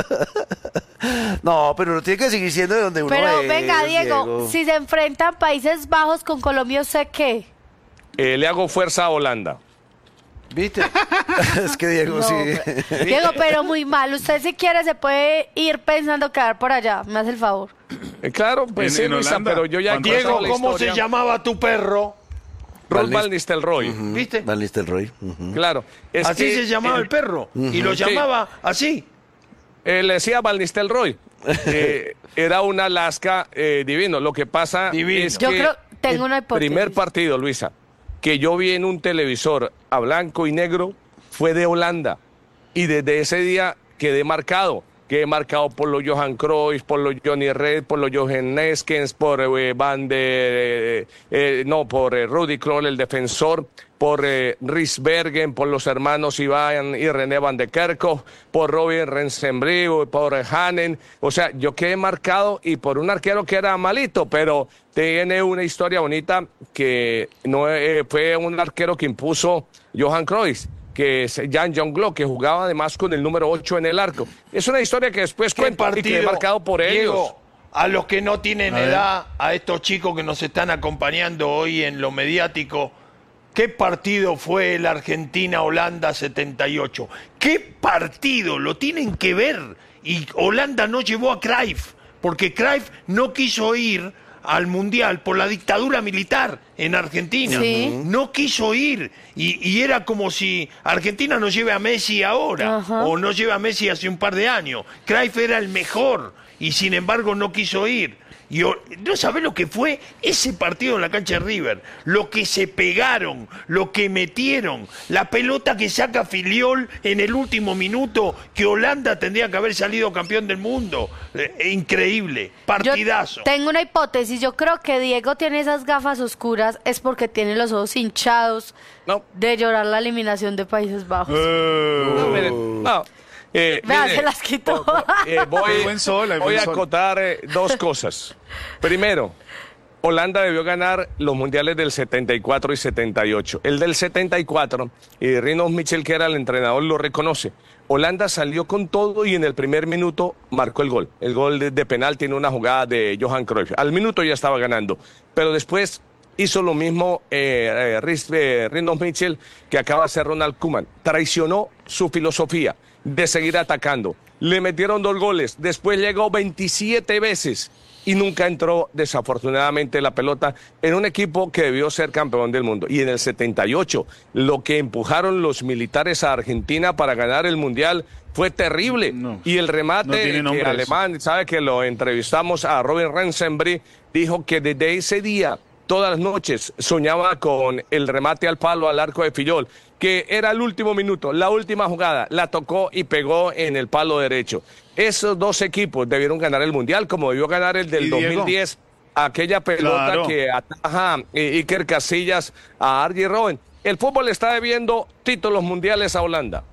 No, pero no tiene que seguir siendo de donde uno Pero es, venga, Diego, Diego. si se enfrentan Países Bajos con Colombia, ¿usted qué? Eh, le hago fuerza a Holanda. ¿Viste? Es que Diego No, sí. pero- Diego, pero muy mal. Usted si quiere se puede ir pensando quedar por allá. Me hace el favor. Eh, claro, pues En- sí, en Luisa, Holanda, pero yo ya... cuando- Diego, la ¿cómo se historia. llamaba tu perro? Ruud Van van Nistelrooy. ¿Viste? Van Nistelrooy. Ujú. Claro. Es Así que se llamaba el perro. Y lo Sí. llamaba así. Eh, le decía Van Nistelrooy. Eh, era un Alaska eh, divino. Lo que pasa Divino. es Yo que creo- tengo una el hipótesis. primer partido, Luisa, que yo vi en un televisor a blanco y negro fue de Holanda. Y desde ese día quedé marcado. Quedé marcado por los Johan Cruyff, por los Johnny Red, por los Johan Neskens, por eh, Van de... eh, eh, no, por eh, Rudy Kroll, el defensor, por eh, Ries Bergen, por los hermanos Iván y René Van de Kerkhoff, por Robin Rensenbrink, por eh, Hanen. O sea, yo quedé marcado y por un arquero que era malito, pero tiene una historia bonita que no eh, fue un arquero que impuso Johan Cruyff, que es Jan Jonglot, que jugaba además con el número ocho en el arco. Es una historia que después ¿Qué cuento y quedé marcado por Diego, ellos. a los que no tienen A ver. edad, a estos chicos que nos están acompañando hoy en lo mediático, ¿qué partido fue el Argentina-Holanda setenta y ocho? ¿Qué partido? Lo tienen que ver. Y Holanda no llevó a Cruyff, porque Cruyff no quiso ir al Mundial por la dictadura militar en Argentina. Sí. No quiso ir. Y, y era como si Argentina no lleve a Messi ahora, Ajá. o no lleve a Messi hace un par de años. Cruyff era el mejor y sin embargo no quiso ir. Y o- no sabés lo que fue ese partido en la cancha de River, lo que se pegaron, lo que metieron, la pelota que saca Filiol en el último minuto, que Holanda tendría que haber salido campeón del mundo. Eh, increíble, partidazo. Yo tengo una hipótesis. Yo creo que Diego tiene esas gafas oscuras es porque tiene los ojos hinchados No. de llorar la eliminación de Países Bajos. No, miren, no. Eh, Vea, mire, se las quitó. eh, voy, Hay buen sol, hay voy buen a sol. acotar eh, dos cosas. Primero, Holanda debió ganar los mundiales del setenta y cuatro y setenta y ocho. El del setenta y cuatro, y Rinus Michel, que era el entrenador, lo reconoce. Holanda salió con todo y en el primer minuto marcó el gol. El gol de, de penal tiene una jugada de Johan Cruyff. Al minuto ya estaba ganando. Pero después hizo lo mismo eh, eh, Ries- eh, Rinus Michel que acaba de hacer Ronald Koeman. Traicionó su filosofía de seguir atacando. Le metieron dos goles, después llegó veintisiete veces y nunca entró, desafortunadamente, la pelota en un equipo que debió ser campeón del mundo. Y en el setenta y ocho, lo que empujaron los militares a Argentina para ganar el Mundial fue terrible. No, y el no remate tiene que nombres. alemán, sabe que lo entrevistamos a Robin Rensenbrink, dijo que desde ese día, todas las noches, soñaba con el remate al palo, al arco de Fillol, que era el último minuto, la última jugada, la tocó y pegó en el palo derecho. Esos dos equipos debieron ganar el Mundial, como debió ganar el del ¿Y dos Diego? mil diez, aquella pelota Claro. que ataja eh, Iker Casillas a Arjen Robben. El fútbol está debiendo títulos mundiales a Holanda.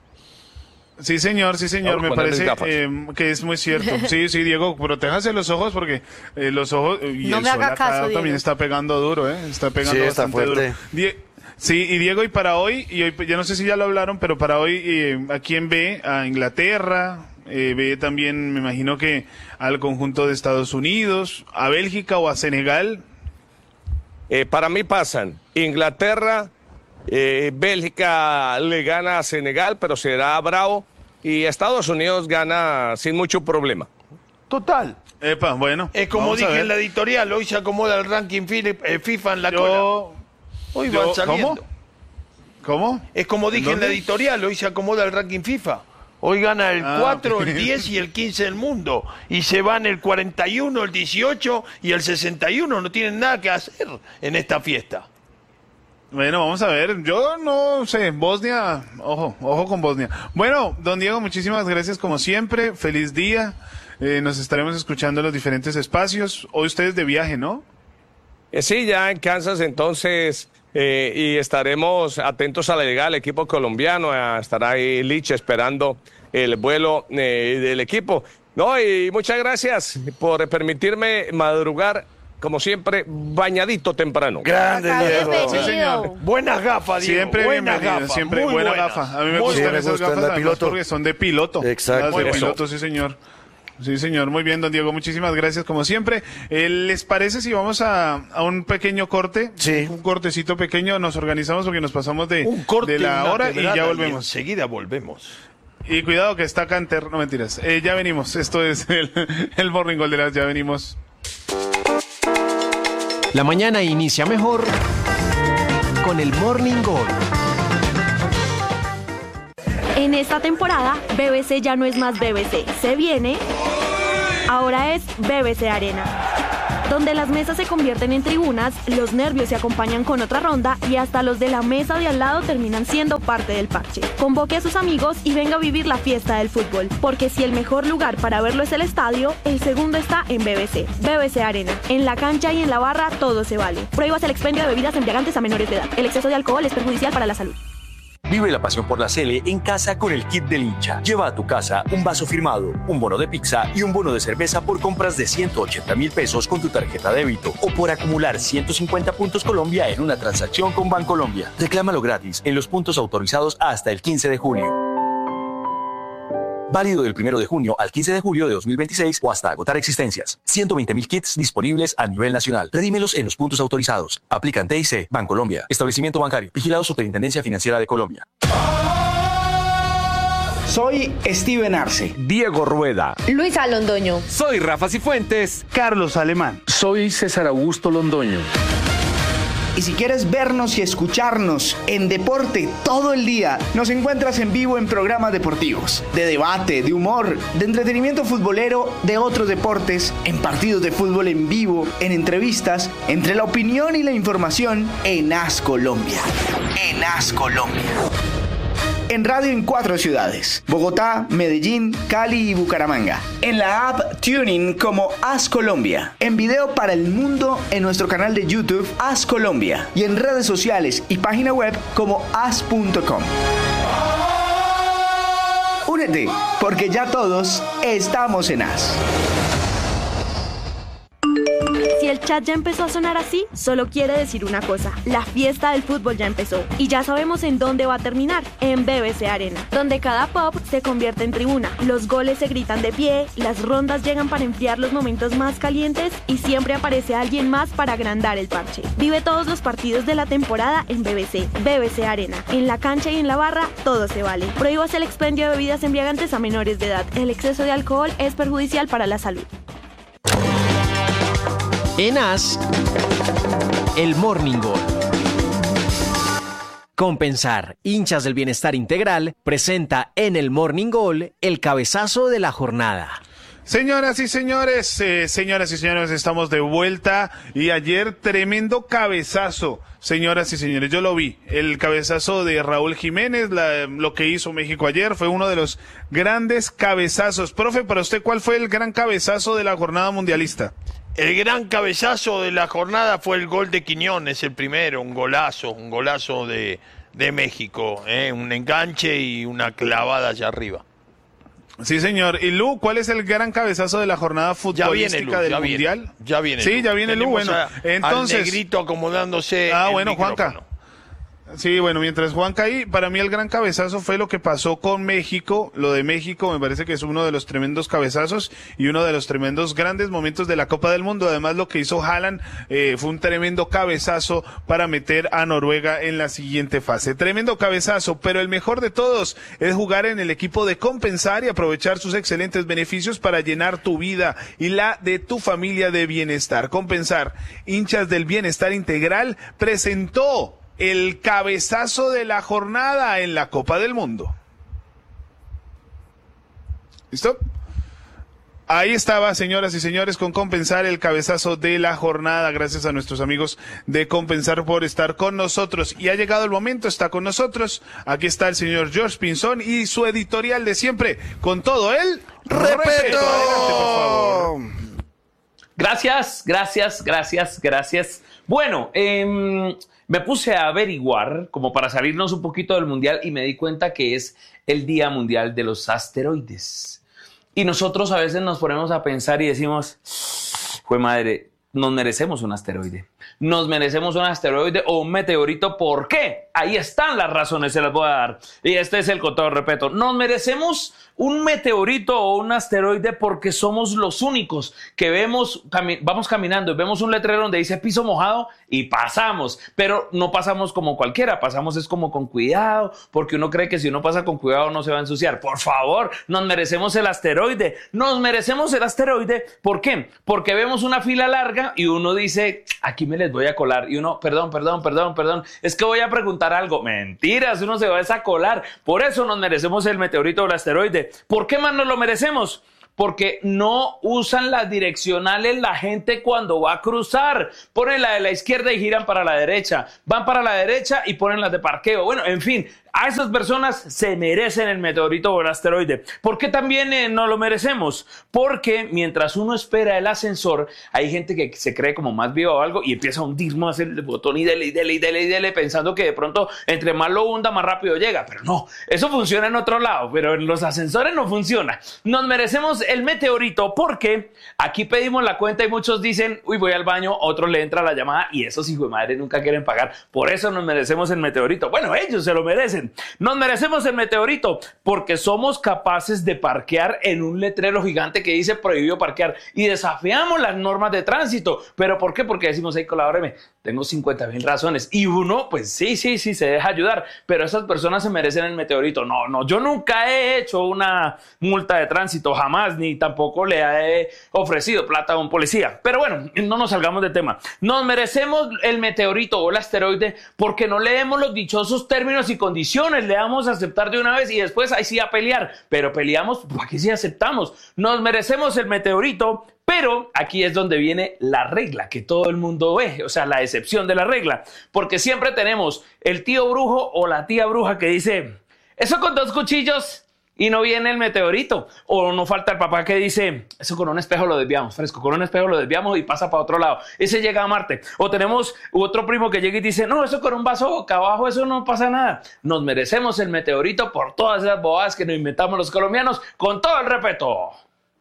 Sí, señor, sí, señor, Vamos a me poner mis parece gafas. eh, que es muy cierto. Sí, sí, Diego, protéjase los ojos porque eh, los ojos y No el me sol haga acá caso, Diego. también está pegando duro, ¿eh? Está pegando Sí, está bastante fuerte. duro. Die- sí, y Diego, y para hoy, y hoy, ya no sé si ya lo hablaron, pero para hoy, eh, ¿a quién ve? A Inglaterra, eh, ve también, me imagino que al conjunto de Estados Unidos, a Bélgica o a Senegal. Eh, para mí pasan Inglaterra, eh, Bélgica le gana a Senegal, pero será bravo, y Estados Unidos gana sin mucho problema. Total. Epa, bueno. Es como vamos a dije ver. en la editorial, hoy se acomoda el ranking Philip- eh, FIFA en la cola. Yo, Hoy yo- van saliendo. ¿cómo? ¿Cómo? Es como dije en la ¿Dónde? editorial, hoy se acomoda el ranking FIFA. Hoy gana el Ah, cuatro, ok. el diez y el quince del mundo. Y se van el cuarenta y uno, el dieciocho y el sesenta y uno. No tienen nada que hacer en esta fiesta. Bueno, vamos a ver. Yo no sé, Bosnia, ojo, ojo con Bosnia. Bueno, don Diego, muchísimas gracias como siempre. Feliz día. Eh, nos estaremos escuchando en los diferentes espacios. Hoy ustedes de viaje, ¿no? Eh, sí, ya en Kansas entonces, eh, y estaremos atentos a la llegada del equipo colombiano. eh, estará ahí Lich esperando el vuelo eh, del equipo. No, y muchas gracias por permitirme madrugar como siempre, bañadito temprano. Grande, Diego. Sí, señor. Buenas gafas, Diego. Siempre buenas bienvenido, gafas. siempre muy buena buenas. gafa. A mí me Muy gustan buenas. esas Me gustan, gafas la además piloto. porque son de piloto. Exacto. Las de Muy piloto, sí, señor. Sí, señor. Muy bien, don Diego. Muchísimas gracias, como siempre. Eh, ¿Les parece si vamos a, a un pequeño corte? Sí. Un cortecito pequeño. Nos organizamos porque nos pasamos de, Un corte, de la una hora y quebrada, ya volvemos. enseguida volvemos. Y cuidado que está Canter. No, mentiras. Eh, ya venimos. Esto es el, el Morning Gold de las Ya venimos. La mañana inicia mejor con el Morning Gold. En esta temporada, B B C ya no es más B B C. Se viene, ahora es B B C Arena, donde las mesas se convierten en tribunas, los nervios se acompañan con otra ronda y hasta los de la mesa de al lado terminan siendo parte del parche. Convoque a sus amigos y venga a vivir la fiesta del fútbol, porque si el mejor lugar para verlo es el estadio, el segundo está en B B C. B B C Arena. En la cancha y en la barra todo se vale. Prohíbas el expendio de bebidas embriagantes a menores de edad. El exceso de alcohol es perjudicial para la salud. Vive la pasión por la Sele en casa con el kit del hincha. Lleva a tu casa un vaso firmado, un bono de pizza y un bono de cerveza por compras de ciento ochenta mil pesos con tu tarjeta débito o por acumular ciento cincuenta puntos Colombia en una transacción con Bancolombia. Reclámalo gratis en los puntos autorizados hasta el quince de julio. Válido del primero de junio al quince de julio de dos mil veintiséis o hasta agotar existencias. ciento veinte mil kits disponibles a nivel nacional. Redímelos en los puntos autorizados. Aplican T I C, Bancolombia. Establecimiento bancario. Vigilado Superintendencia Financiera de Colombia. Soy Steven Arce. Diego Rueda. Luisa Londoño. Soy Rafa Cifuentes. Carlos Alemán. Soy César Augusto Londoño. Y si quieres vernos y escucharnos en deporte todo el día, nos encuentras en vivo en programas deportivos, de debate, de humor, de entretenimiento futbolero, de otros deportes, en partidos de fútbol en vivo, en entrevistas, entre la opinión y la información en As Colombia. En As Colombia. En radio en cuatro ciudades: Bogotá, Medellín, Cali y Bucaramanga. En la app TuneIn como As Colombia. En video para el mundo en nuestro canal de YouTube As Colombia. Y en redes sociales y página web como as punto com. Únete, porque ya todos estamos en As. Si el chat ya empezó a sonar así, solo quiere decir una cosa: la fiesta del fútbol ya empezó. Y ya sabemos en dónde va a terminar: en B B C Arena, donde cada pop se convierte en tribuna, los goles se gritan de pie, las rondas llegan para enfriar los momentos más calientes y siempre aparece alguien más para agrandar el parche. Vive todos los partidos de la temporada en B B C. B B C Arena. En la cancha y en la barra, todo se vale. Prohíbas el expendio de bebidas embriagantes a menores de edad. El exceso de alcohol es perjudicial para la salud. En As, el Morning Gold. Compensar, hinchas del bienestar integral, presenta en el Morning Gold el cabezazo de la jornada. Señoras y señores, eh, señoras y señores, estamos de vuelta y ayer tremendo cabezazo, señoras y señores, yo lo vi, el cabezazo de Raúl Jiménez, la, lo que hizo México ayer fue uno de los grandes cabezazos. Profe, para usted, ¿cuál fue el gran cabezazo de la jornada mundialista? El gran cabezazo de la jornada fue el gol de Quiñones, el primero, un golazo, un golazo de, de México, ¿eh? Un enganche y una clavada allá arriba. Sí, señor. Y Lu, ¿cuál es el gran cabezazo de la jornada futbolística del ya Mundial? Viene, ya viene. Sí, Lu. ya viene Tenemos Lu. Bueno, a, entonces. al negrito acomodándose. Ah, el bueno, micrófono. Juanca. Sí, bueno, mientras Juan caí, para mí el gran cabezazo fue lo que pasó con México. Lo de México me parece que es uno de los tremendos cabezazos y uno de los tremendos grandes momentos de la Copa del Mundo. Además, lo que hizo Haaland eh, fue un tremendo cabezazo para meter a Noruega en la siguiente fase. Tremendo cabezazo, pero el mejor de todos es jugar en el equipo de Compensar y aprovechar sus excelentes beneficios para llenar tu vida y la de tu familia de bienestar. Compensar, hinchas del bienestar integral, presentó el cabezazo de la jornada en la Copa del Mundo. ¿Listo? Ahí estaba, señoras y señores, con Compensar, el cabezazo de la jornada. Gracias a nuestros amigos de Compensar por estar con nosotros. Y ha llegado el momento, está con nosotros. Aquí está el señor George Pinzón y su editorial de siempre, con todo el ¡Repeto! Adelante, por favor. Gracias, gracias, gracias, gracias. Bueno, eh, me puse a averiguar, como para salirnos un poquito del mundial, y me di cuenta que es el Día Mundial de los Asteroides. Y nosotros a veces nos ponemos a pensar y decimos, jue madre, nos merecemos un asteroide. Nos merecemos un asteroide o un meteorito. ¿Por qué? Ahí están las razones, se las voy a dar. Y este es el con todo respeto. Nos merecemos un meteorito o un asteroide porque somos los únicos que vemos, cami- vamos caminando y vemos un letrero donde dice piso mojado y pasamos. Pero no pasamos como cualquiera, pasamos es como con cuidado, porque uno cree que si uno pasa con cuidado no se va a ensuciar. Por favor, nos merecemos el asteroide. Nos merecemos el asteroide. ¿Por qué? Porque vemos una fila larga y uno dice, aquí me les voy a colar. Y uno, perdón, perdón, perdón, perdón, es que voy a preguntar algo. Mentiras, uno se va a colar. Por eso nos merecemos el meteorito o el asteroide. ¿Por qué más nos lo merecemos? Porque no usan las direccionales la gente cuando va a cruzar. Ponen la de la izquierda y giran para la derecha. Van para la derecha y ponen las de parqueo. Bueno, en fin, a esas personas se merecen el meteorito o el asteroide. ¿Por qué también eh, no lo merecemos? Porque mientras uno espera el ascensor, hay gente que se cree como más viva o algo y empieza a hundir más el botón y dele, y dele, y dele, y dele, pensando que de pronto entre más lo hunda, más rápido llega. Pero no, eso funciona en otro lado, pero en los ascensores no funciona. Nos merecemos el meteorito porque aquí pedimos la cuenta y muchos dicen, uy, voy al baño, otros le entra la llamada y esos hijos de madre nunca quieren pagar. Por eso nos merecemos el meteorito. Bueno, ellos se lo merecen. Nos merecemos el meteorito porque somos capaces de parquear en un letrero gigante que dice prohibido parquear y desafiamos las normas de tránsito. ¿Pero por qué? Porque decimos, hey, colabóreme, tengo cincuenta mil razones. Y uno, pues sí, sí, sí, se deja ayudar, pero esas personas se merecen el meteorito. No, no, yo nunca he hecho una multa de tránsito, jamás, ni tampoco le he ofrecido plata a un policía. Pero bueno, no nos salgamos de tema. Nos merecemos el meteorito o el asteroide porque no leemos los dichosos términos y condiciones. Le vamos a aceptar de una vez y después ahí sí a pelear. Pero peleamos, ¿para qué sí aceptamos? Nos merecemos el meteorito. Pero aquí es donde viene la regla que todo el mundo ve, o sea, la excepción de la regla. Porque siempre tenemos el tío brujo o la tía bruja que dice, eso con dos cuchillos y no viene el meteorito. O no falta el papá que dice, eso con un espejo lo desviamos, fresco, con un espejo lo desviamos y pasa para otro lado. Ese llega a Marte. O tenemos otro primo que llega y dice, no, eso con un vaso boca abajo, eso no pasa nada. Nos merecemos el meteorito por todas esas bobadas que nos inventamos los colombianos, con todo el respeto.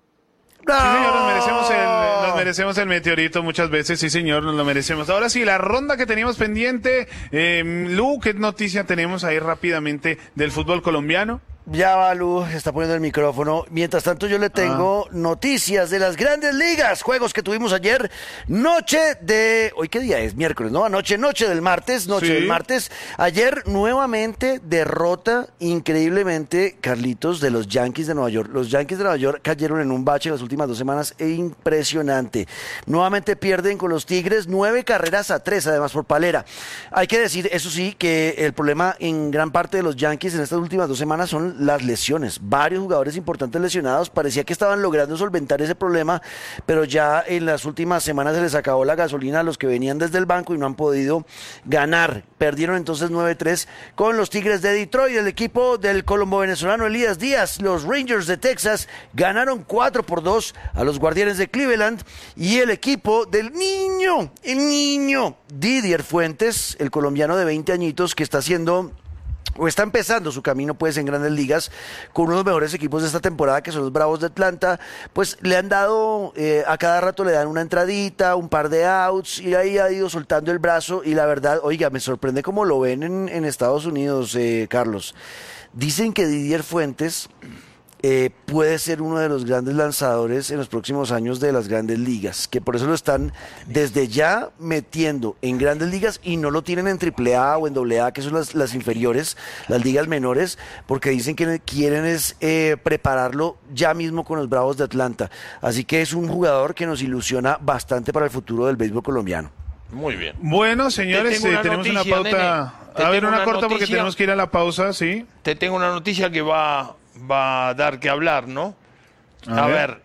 Sí, señor, nos merecemos, el, nos merecemos el meteorito muchas veces, sí, señor, nos lo merecemos. Ahora sí, la ronda que teníamos pendiente. Eh, Lu, ¿qué noticia tenemos ahí rápidamente del fútbol colombiano? Ya va, Lu, está poniendo el micrófono. Mientras tanto, yo le tengo ah. noticias de las grandes ligas, juegos que tuvimos ayer, noche de... ¿Hoy qué día es? Miércoles, ¿no? Anoche, noche del martes, noche sí. del martes. Ayer, nuevamente, derrota increíblemente, Carlitos, de los Yankees de Nueva York. Los Yankees de Nueva York cayeron en un bache las últimas dos semanas, e impresionante. Nuevamente pierden con los Tigres, nueve carreras a tres, además, por palera. Hay que decir, eso sí, que el problema en gran parte de los Yankees en estas últimas dos semanas son las lesiones, varios jugadores importantes lesionados, parecía que estaban logrando solventar ese problema, pero ya en las últimas semanas se les acabó la gasolina a los que venían desde el banco y no han podido ganar, perdieron entonces nueve tres con los Tigres de Detroit. El equipo del colombo venezolano Elías Díaz, los Rangers de Texas, ganaron cuatro por dos a los Guardianes de Cleveland, y el equipo del niño, el niño Didier Fuentes, el colombiano de veinte añitos que está haciendo o está empezando su camino pues en Grandes Ligas con uno de los mejores equipos de esta temporada, que son los Bravos de Atlanta, pues le han dado, eh, a cada rato le dan una entradita, un par de outs, y ahí ha ido soltando el brazo, y la verdad, oiga, me sorprende cómo lo ven en, en Estados Unidos, eh, Carlos. Dicen que Didier Fuentes Eh, puede ser uno de los grandes lanzadores en los próximos años de las Grandes Ligas, que por eso lo están desde ya metiendo en Grandes Ligas y no lo tienen en triple A o en doble A, que son las, las inferiores, las ligas menores, porque dicen que quieren es eh, prepararlo ya mismo con los Bravos de Atlanta. Así que es un jugador que nos ilusiona bastante para el futuro del béisbol colombiano. Muy bien. Bueno, señores, eh, tenemos noticia, una pauta. A ver, una, una corta noticia, porque tenemos que ir a la pausa, ¿sí? Te tengo una noticia que va... va a dar que hablar, ¿no? A, a ver. ver,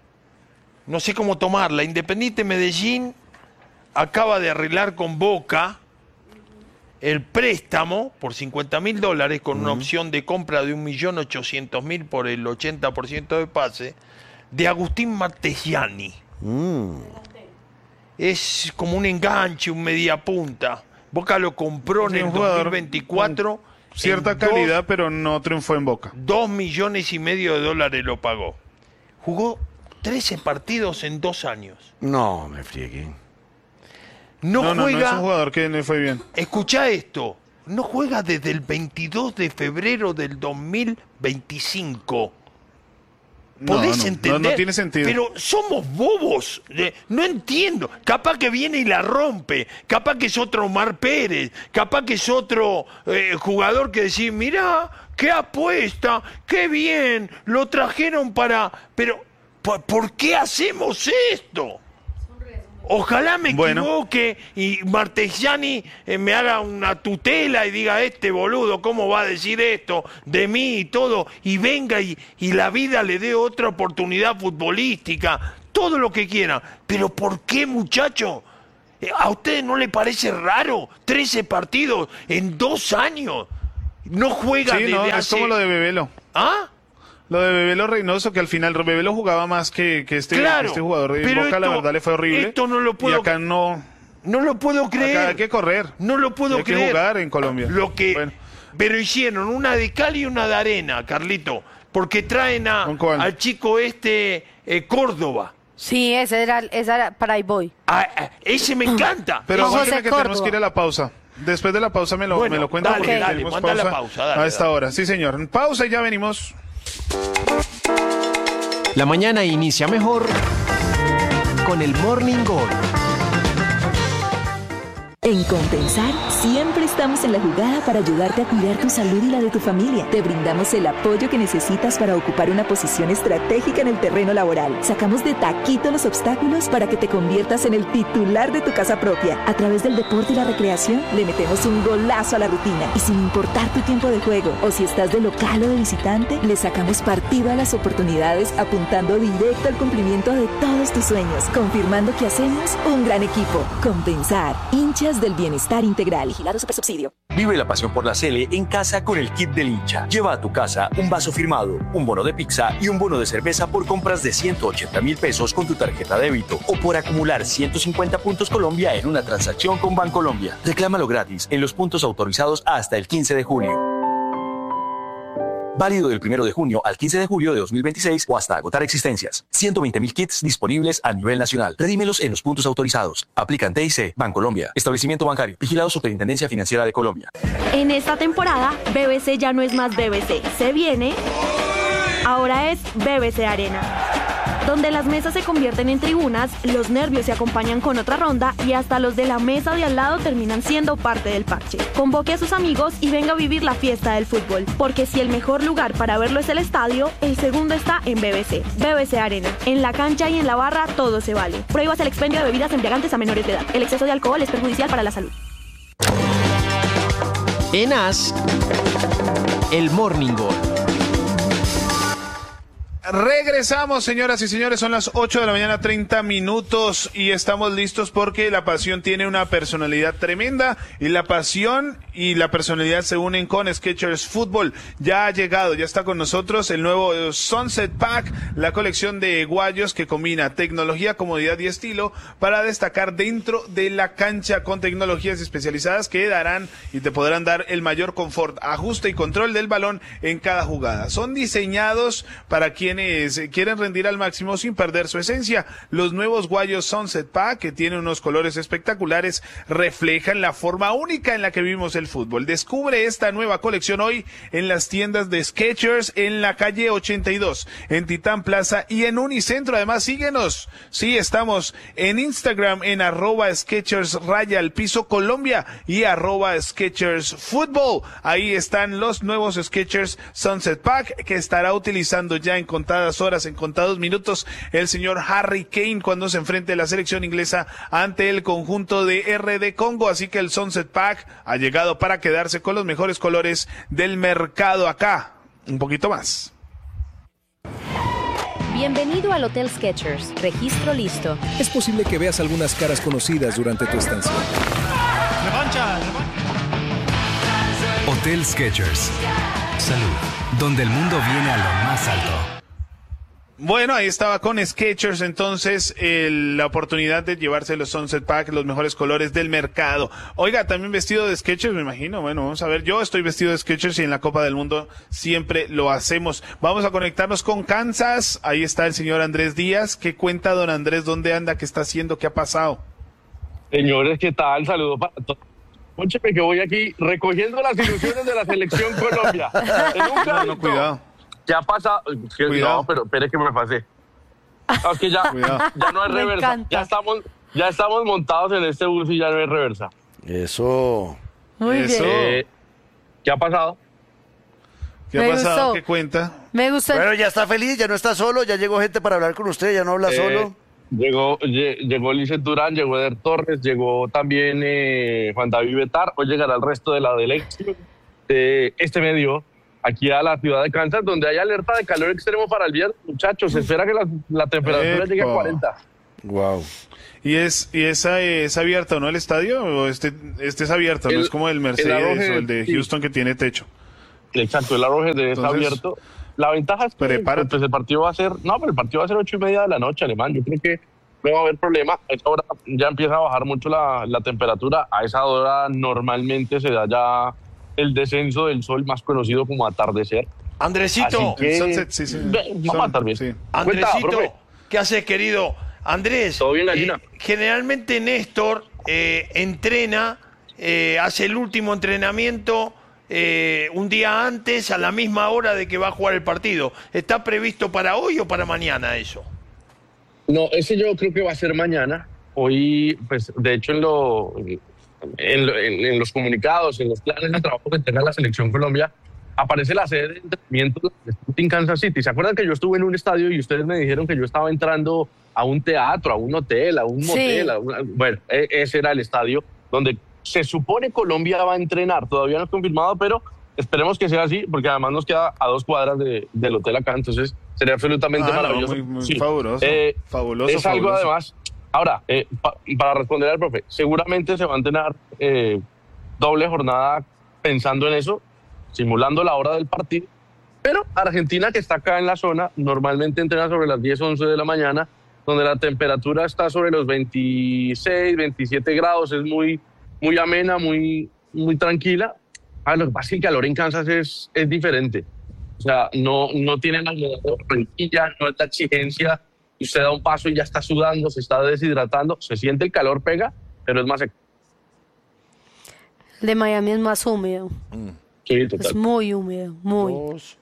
no sé cómo tomarla. Independiente Medellín acaba de arreglar con Boca el préstamo por cincuenta mil dólares con uh-huh. una opción de compra de un millón ochocientos mil por el ochenta por ciento de pase de Agustín Martesiani. Mm. Es como un enganche, un mediapunta. Boca lo compró en el dos mil veinticuatro. Cierta calidad, dos, pero no triunfó en Boca. Dos millones y medio de dólares lo pagó. Jugó trece partidos en dos años. No, me friegue. No, no, no, juega. no es un jugador que no fue bien. Escucha esto. No juega desde el veintidós de febrero del dos mil veinticinco. ¿Podés no, no, entender? No, no tiene sentido. Pero somos bobos. Eh, No entiendo. Capaz que viene y la rompe. Capaz que es otro Omar Pérez. Capaz que es otro eh, jugador que decís, mirá, qué apuesta, qué bien, lo trajeron para... Pero, ¿por, ¿por qué hacemos esto? Ojalá me Bueno. equivoque y Martesiani eh, me haga una tutela y diga, este boludo, ¿cómo va a decir esto de mí y todo? Y venga y, y la vida le dé otra oportunidad futbolística, todo lo que quiera. Pero ¿por qué, muchacho? Eh, ¿A ustedes no le parece raro? trece partidos en dos años. No juega Sí, desde no, hace... es como lo de Bebelo. ¿Ah? Lo de Bebelo Reynoso, que al final Bebelo jugaba más que, que este, Claro, este jugador de pero Boca, la esto- verdad le fue horrible. esto no lo puedo- Y acá no... No lo puedo creer. Acá hay que correr. No lo puedo hay creer. que jugar en Colombia. Lo que, Bueno. pero hicieron una de cal y una de arena, Carlito, porque traen a, ¿Con cuál? al chico este eh, Córdoba. Sí, ese era, ese era para ahí voy. Ah, ah, ese me encanta. Pero José aguánteme que tenemos Córdoba. que ir a la pausa. Después de la pausa me lo, Bueno, me lo cuenta dale, porque dale, tenemos manda la pausa, pausa, dale, a esta dale. hora. Sí, señor. Pausa y ya venimos. La mañana inicia mejor con el Morning Gol. En Compensar, siempre estamos en la jugada para ayudarte a cuidar tu salud y la de tu familia. Te brindamos el apoyo que necesitas para ocupar una posición estratégica en el terreno laboral. Sacamos de taquito los obstáculos para que te conviertas en el titular de tu casa propia. A través del deporte y la recreación, le metemos un golazo a la rutina. Y sin importar tu tiempo de juego, o si estás de local o de visitante, le sacamos partido a las oportunidades apuntando directo al cumplimiento de todos tus sueños, confirmando que hacemos un gran equipo. Compensar, hinchas del bienestar integral. Vigilado Supersubsidio. Vive la pasión por la Sele en casa con el kit del hincha. Lleva a tu casa un vaso firmado, un bono de pizza y un bono de cerveza por compras de ciento ochenta mil pesos con tu tarjeta de débito o por acumular ciento cincuenta puntos Colombia en una transacción con Bancolombia. Reclámalo gratis en los puntos autorizados hasta el quince de julio. Válido del primero de junio al quince de julio de dos mil veintiséis o hasta agotar existencias. ciento veinte mil kits disponibles a nivel nacional. Redímelos en los puntos autorizados. Aplican T I C, Bancolombia. Establecimiento bancario. Vigilado Superintendencia Financiera de Colombia. En esta temporada, B B C ya no es más B B C. Se viene, ahora es B B C Arena, donde las mesas se convierten en tribunas, los nervios se acompañan con otra ronda y hasta los de la mesa de al lado terminan siendo parte del parche. Convoque a sus amigos y venga a vivir la fiesta del fútbol, porque si el mejor lugar para verlo es el estadio, el segundo está en B B C. B B C Arena. En la cancha y en la barra todo se vale. Prohíbas el expendio de bebidas embriagantes a menores de edad. El exceso de alcohol es perjudicial para la salud. En As, el Morning Gol. Regresamos, señoras y señores, son las ocho de la mañana, treinta minutos y estamos listos porque la pasión tiene una personalidad tremenda y la pasión y la personalidad se unen con Skechers Fútbol. Ya ha llegado, ya está con nosotros el nuevo Sunset Pack, la colección de guayos que combina tecnología, comodidad y estilo para destacar dentro de la cancha con tecnologías especializadas que darán y te podrán dar el mayor confort, ajuste y control del balón en cada jugada. Son diseñados para quienes quieren rendir al máximo sin perder su esencia. Los nuevos guayos Sunset Pack, que tienen unos colores espectaculares, reflejan la forma única en la que vivimos el fútbol. Descubre esta nueva colección hoy en las tiendas de Skechers en la calle ochenta y dos, en Titán Plaza y en Unicentro. Además, síguenos. Sí, estamos en Instagram en arroba Skechers raya al piso Colombia y arroba Skechers Fútbol. Ahí están los nuevos Skechers Sunset Pack que estará utilizando ya en contadas horas, en contados minutos, el señor Harry Kane cuando se enfrente a la selección inglesa ante el conjunto de R D Congo. Así que el Sunset Pack ha llegado para quedarse con los mejores colores del mercado. Acá, un poquito más. Bienvenido al Hotel Skechers. Registro listo. Es posible que veas algunas caras conocidas durante tu estancia. ¡Revancha! Hotel Skechers. Salud, donde el mundo viene a lo más alto. Bueno, ahí estaba con Skechers, entonces el, la oportunidad de llevarse los Sunset Pack, los mejores colores del mercado. Oiga, también vestido de Skechers, me imagino. Bueno, vamos a ver, yo estoy vestido de Skechers y en la Copa del Mundo siempre lo hacemos. Vamos a conectarnos con Kansas. Ahí está el señor Andrés Díaz. ¿Qué cuenta don Andrés? ¿Dónde anda? ¿Qué está haciendo? ¿Qué ha pasado? Señores, ¿qué tal? Saludo para todos. Póncheme que voy aquí recogiendo las ilusiones de la selección Colombia. En un carrito. No, cuidado. ¿Qué ha pasado? Que, Cuidado. No, pero espere que me pasé. No, es que ya, ya no hay Me reversa. encanta. Ya estamos, ya estamos montados en este bus y ya no hay reversa. Eso. Muy Eso. bien. Eh, ¿Qué ha pasado? ¿Qué ha Me pasado? gustó. ¿Qué cuenta? Me gustó. Bueno, ya está feliz, ya no está solo, ya llegó gente para hablar con usted, ya no habla Eh, solo. Llegó, lle- llegó Lizeth Durán, llegó Eder Torres, llegó también eh, Juan David Betar. Hoy llegará el resto de la delegación de este medio aquí a la ciudad de Kansas, donde hay alerta de calor extremo para el viernes. Muchachos, se espera que la, la temperatura llegue a Epa. cuarenta. Wow. ¿Y es y esa es abierta o no el estadio? ¿O este, este es abierto? ¿No El- es como el el Mercedes Arrowhead, o el de sí. Houston que tiene techo? Exacto, el Arrowhead está Entonces, abierto. La ventaja es que prepárate. pues, el partido va a ser, no, pero el partido va a ser ocho y media de la noche, Alemán. Yo creo que no va a haber problema. A esa hora ya empieza a bajar mucho la, la temperatura. A esa hora normalmente se da ya el descenso del sol, más conocido como atardecer. Andresito, Así que- Sunset, sí, sí. Ve, Vamos a estar bien. Sí. Andresito, Cuenta, profe. ¿qué haces, querido? Andrés, Todo bien, gallina. eh, generalmente Néstor eh, entrena, eh, hace el último entrenamiento eh, un día antes, a la misma hora de que va a jugar el partido. ¿Está previsto para hoy o para mañana eso? No, ese yo creo que va a ser mañana. Hoy, pues, de hecho, en, lo, en, lo- en- en los comunicados, en los planes de trabajo que tenga la Selección Colombia, aparece la sede de entrenamiento de Sporting Kansas City. ¿Se acuerdan que yo estuve en un estadio y ustedes me dijeron que yo estaba entrando a un teatro, a un hotel, a un Sí. motel? A una- bueno, e- ese era el estadio donde se supone Colombia va a entrenar. Todavía no es confirmado, pero esperemos que sea así, porque además nos queda a dos cuadras de- del hotel acá, entonces sería absolutamente Ah, no, maravilloso. muy- muy Sí. fabuloso. Eh, Fabuloso, es algo fabuloso. además. Ahora, eh, pa- para responder al profe, seguramente se va a entrenar eh, doble jornada pensando en eso, simulando la hora del partido. Pero Argentina, que está acá en la zona, normalmente entrena sobre las diez, once de la mañana, donde la temperatura está sobre los veintiséis, veintisiete grados, es muy, muy amena, muy, muy tranquila. Ah, lo que pasa es que el calor en Kansas es, es diferente. O sea, no, no tiene la humedad de Barranquilla, no es la exigencia. Y usted da un paso y ya está sudando, se está deshidratando, se siente el calor, pega, pero es más seco. El de Miami es más húmedo. Sí, total. Es muy húmedo, muy. Dos.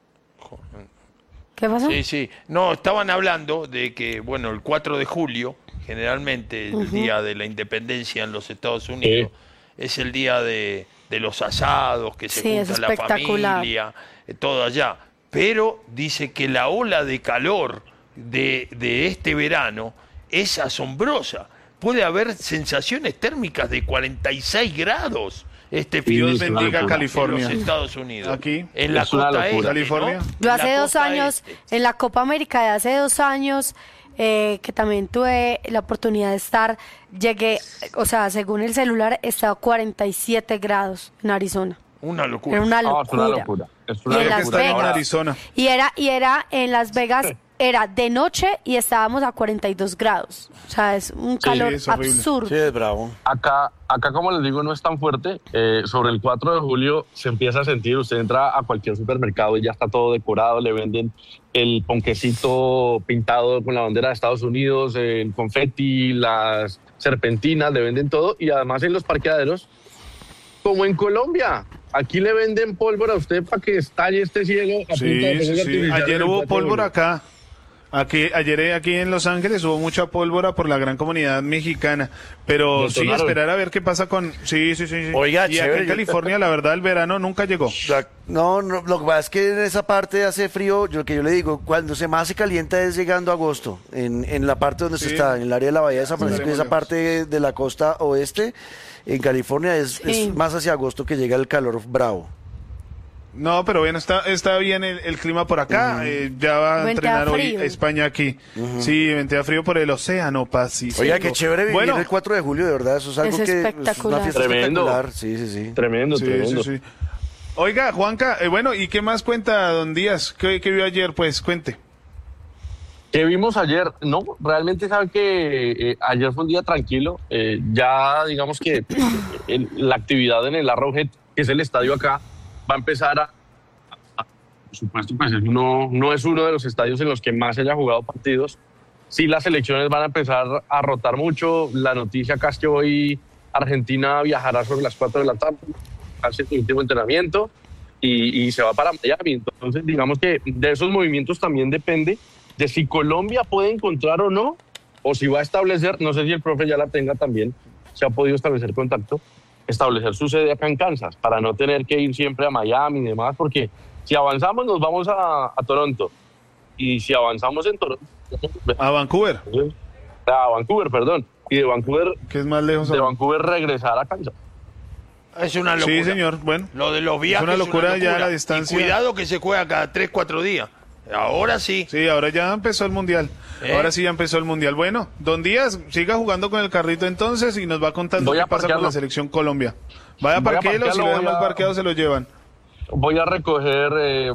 ¿Qué pasó? Sí, sí. No, estaban hablando de que, bueno, el cuatro de julio, generalmente el Ujú. día de la independencia en los Estados Unidos, es el día de, de los asados, que se Sí, es junta la espectacular. familia, eh, todo allá. Pero dice que la ola de calor de, de este verano es asombrosa. Puede haber sensaciones térmicas de cuarenta y seis grados este fin Dios de bendiga semana California. en los Estados Unidos. Aquí. En la Es una costa locura. este, California. ¿no? Yo En hace la dos costa años, este. en la Copa América de hace dos años, eh, que también tuve la oportunidad de estar, llegué, o sea, según el celular, estaba a cuarenta y siete grados en Arizona. Una locura. Era una No, es una locura. locura. Es Y una en Las locura. Está en Vegas. Arizona. Y era, y era en Las Vegas, era de noche y estábamos a cuarenta y dos grados. O sea, es un calor es horrible. absurdo. Sí, es bravo. Acá, acá, como les digo, no es tan fuerte. Eh, sobre el cuatro de julio se empieza a sentir, usted entra a cualquier supermercado y ya está todo decorado, le venden el ponquecito pintado con la bandera de Estados Unidos, el confeti, las serpentinas, le venden todo. Y además en los parqueaderos, como en Colombia, aquí le venden pólvora a usted para que estalle este cielo. A punta de Sí, sí, fuegos sí. artificiales Ayer el hubo cuatro de pólvora julio. acá. Aquí, ayer aquí en Los Ángeles hubo mucha pólvora por la gran comunidad mexicana. Pero Lo sí, sonaron. esperar a ver qué pasa con... Sí, sí, sí. sí. Oiga, y acá chévere, en yo- California, la verdad, el verano nunca llegó. La- No, no, lo que pasa es que en esa parte hace frío, yo, lo que yo le digo, cuando se más se calienta es llegando a agosto, en, en la parte donde se Sí. está, en el área de la Bahía de San Francisco, Estaremos esa lejos. parte de la costa oeste, en California es, Sí. es más hacia agosto que llega el calor bravo. No, pero bueno, está, está bien el, el clima por acá. eh, ya va a Ventea entrenar hoy frío. España aquí. Sí, ventea frío por el Océano Pacífico. Oiga, qué chévere vivir Bueno, el cuatro de julio, de verdad, eso es algo Es que es espectacular. una fiesta Tremendo. espectacular. Sí, sí, sí. Tremendo, sí, tremendo. sí, sí. Oiga, Juanca, eh, bueno, ¿y qué más cuenta don Díaz? ¿Qué, qué vio ayer? Pues cuente. ¿Qué vimos ayer? No, realmente sabe que eh, ayer fue un día tranquilo. Eh, ya digamos que el- la actividad en el Arrowhead, que es el estadio acá, va a empezar a... a- por supuesto, pues es uno, no es uno de los estadios en los que más se haya jugado partidos, sí las selecciones van a empezar a rotar mucho. La noticia acá es que hoy Argentina viajará sobre las cuatro de la tarde, hace su último entrenamiento y, y se va para Miami. Entonces, digamos que de esos movimientos también depende de si Colombia puede encontrar o no, o si va a establecer, no sé si el profe ya la tenga también, se ha podido establecer contacto, establecer su sede acá en Kansas, para no tener que ir siempre a Miami y demás, porque si avanzamos nos vamos a, a Toronto, y si avanzamos en Toronto... A Vancouver. A Vancouver, perdón. Y de Vancouver... ¿Qué es más lejos? De Vancouver regresar a Kansas. Es una locura. Sí, señor. Bueno. Lo de los viajes es una locura, es una locura. ya la distancia. Y cuidado que se juega cada tres, cuatro días. Ahora sí. Sí, ahora ya empezó el Mundial. ¿Eh? Ahora sí ya empezó el Mundial. Bueno, don Díaz, siga jugando con el carrito entonces y nos va contando qué pasa con la selección Colombia. Vaya a parquearlo, si lo dejan mal parqueado se lo llevan. Voy a recoger, eh,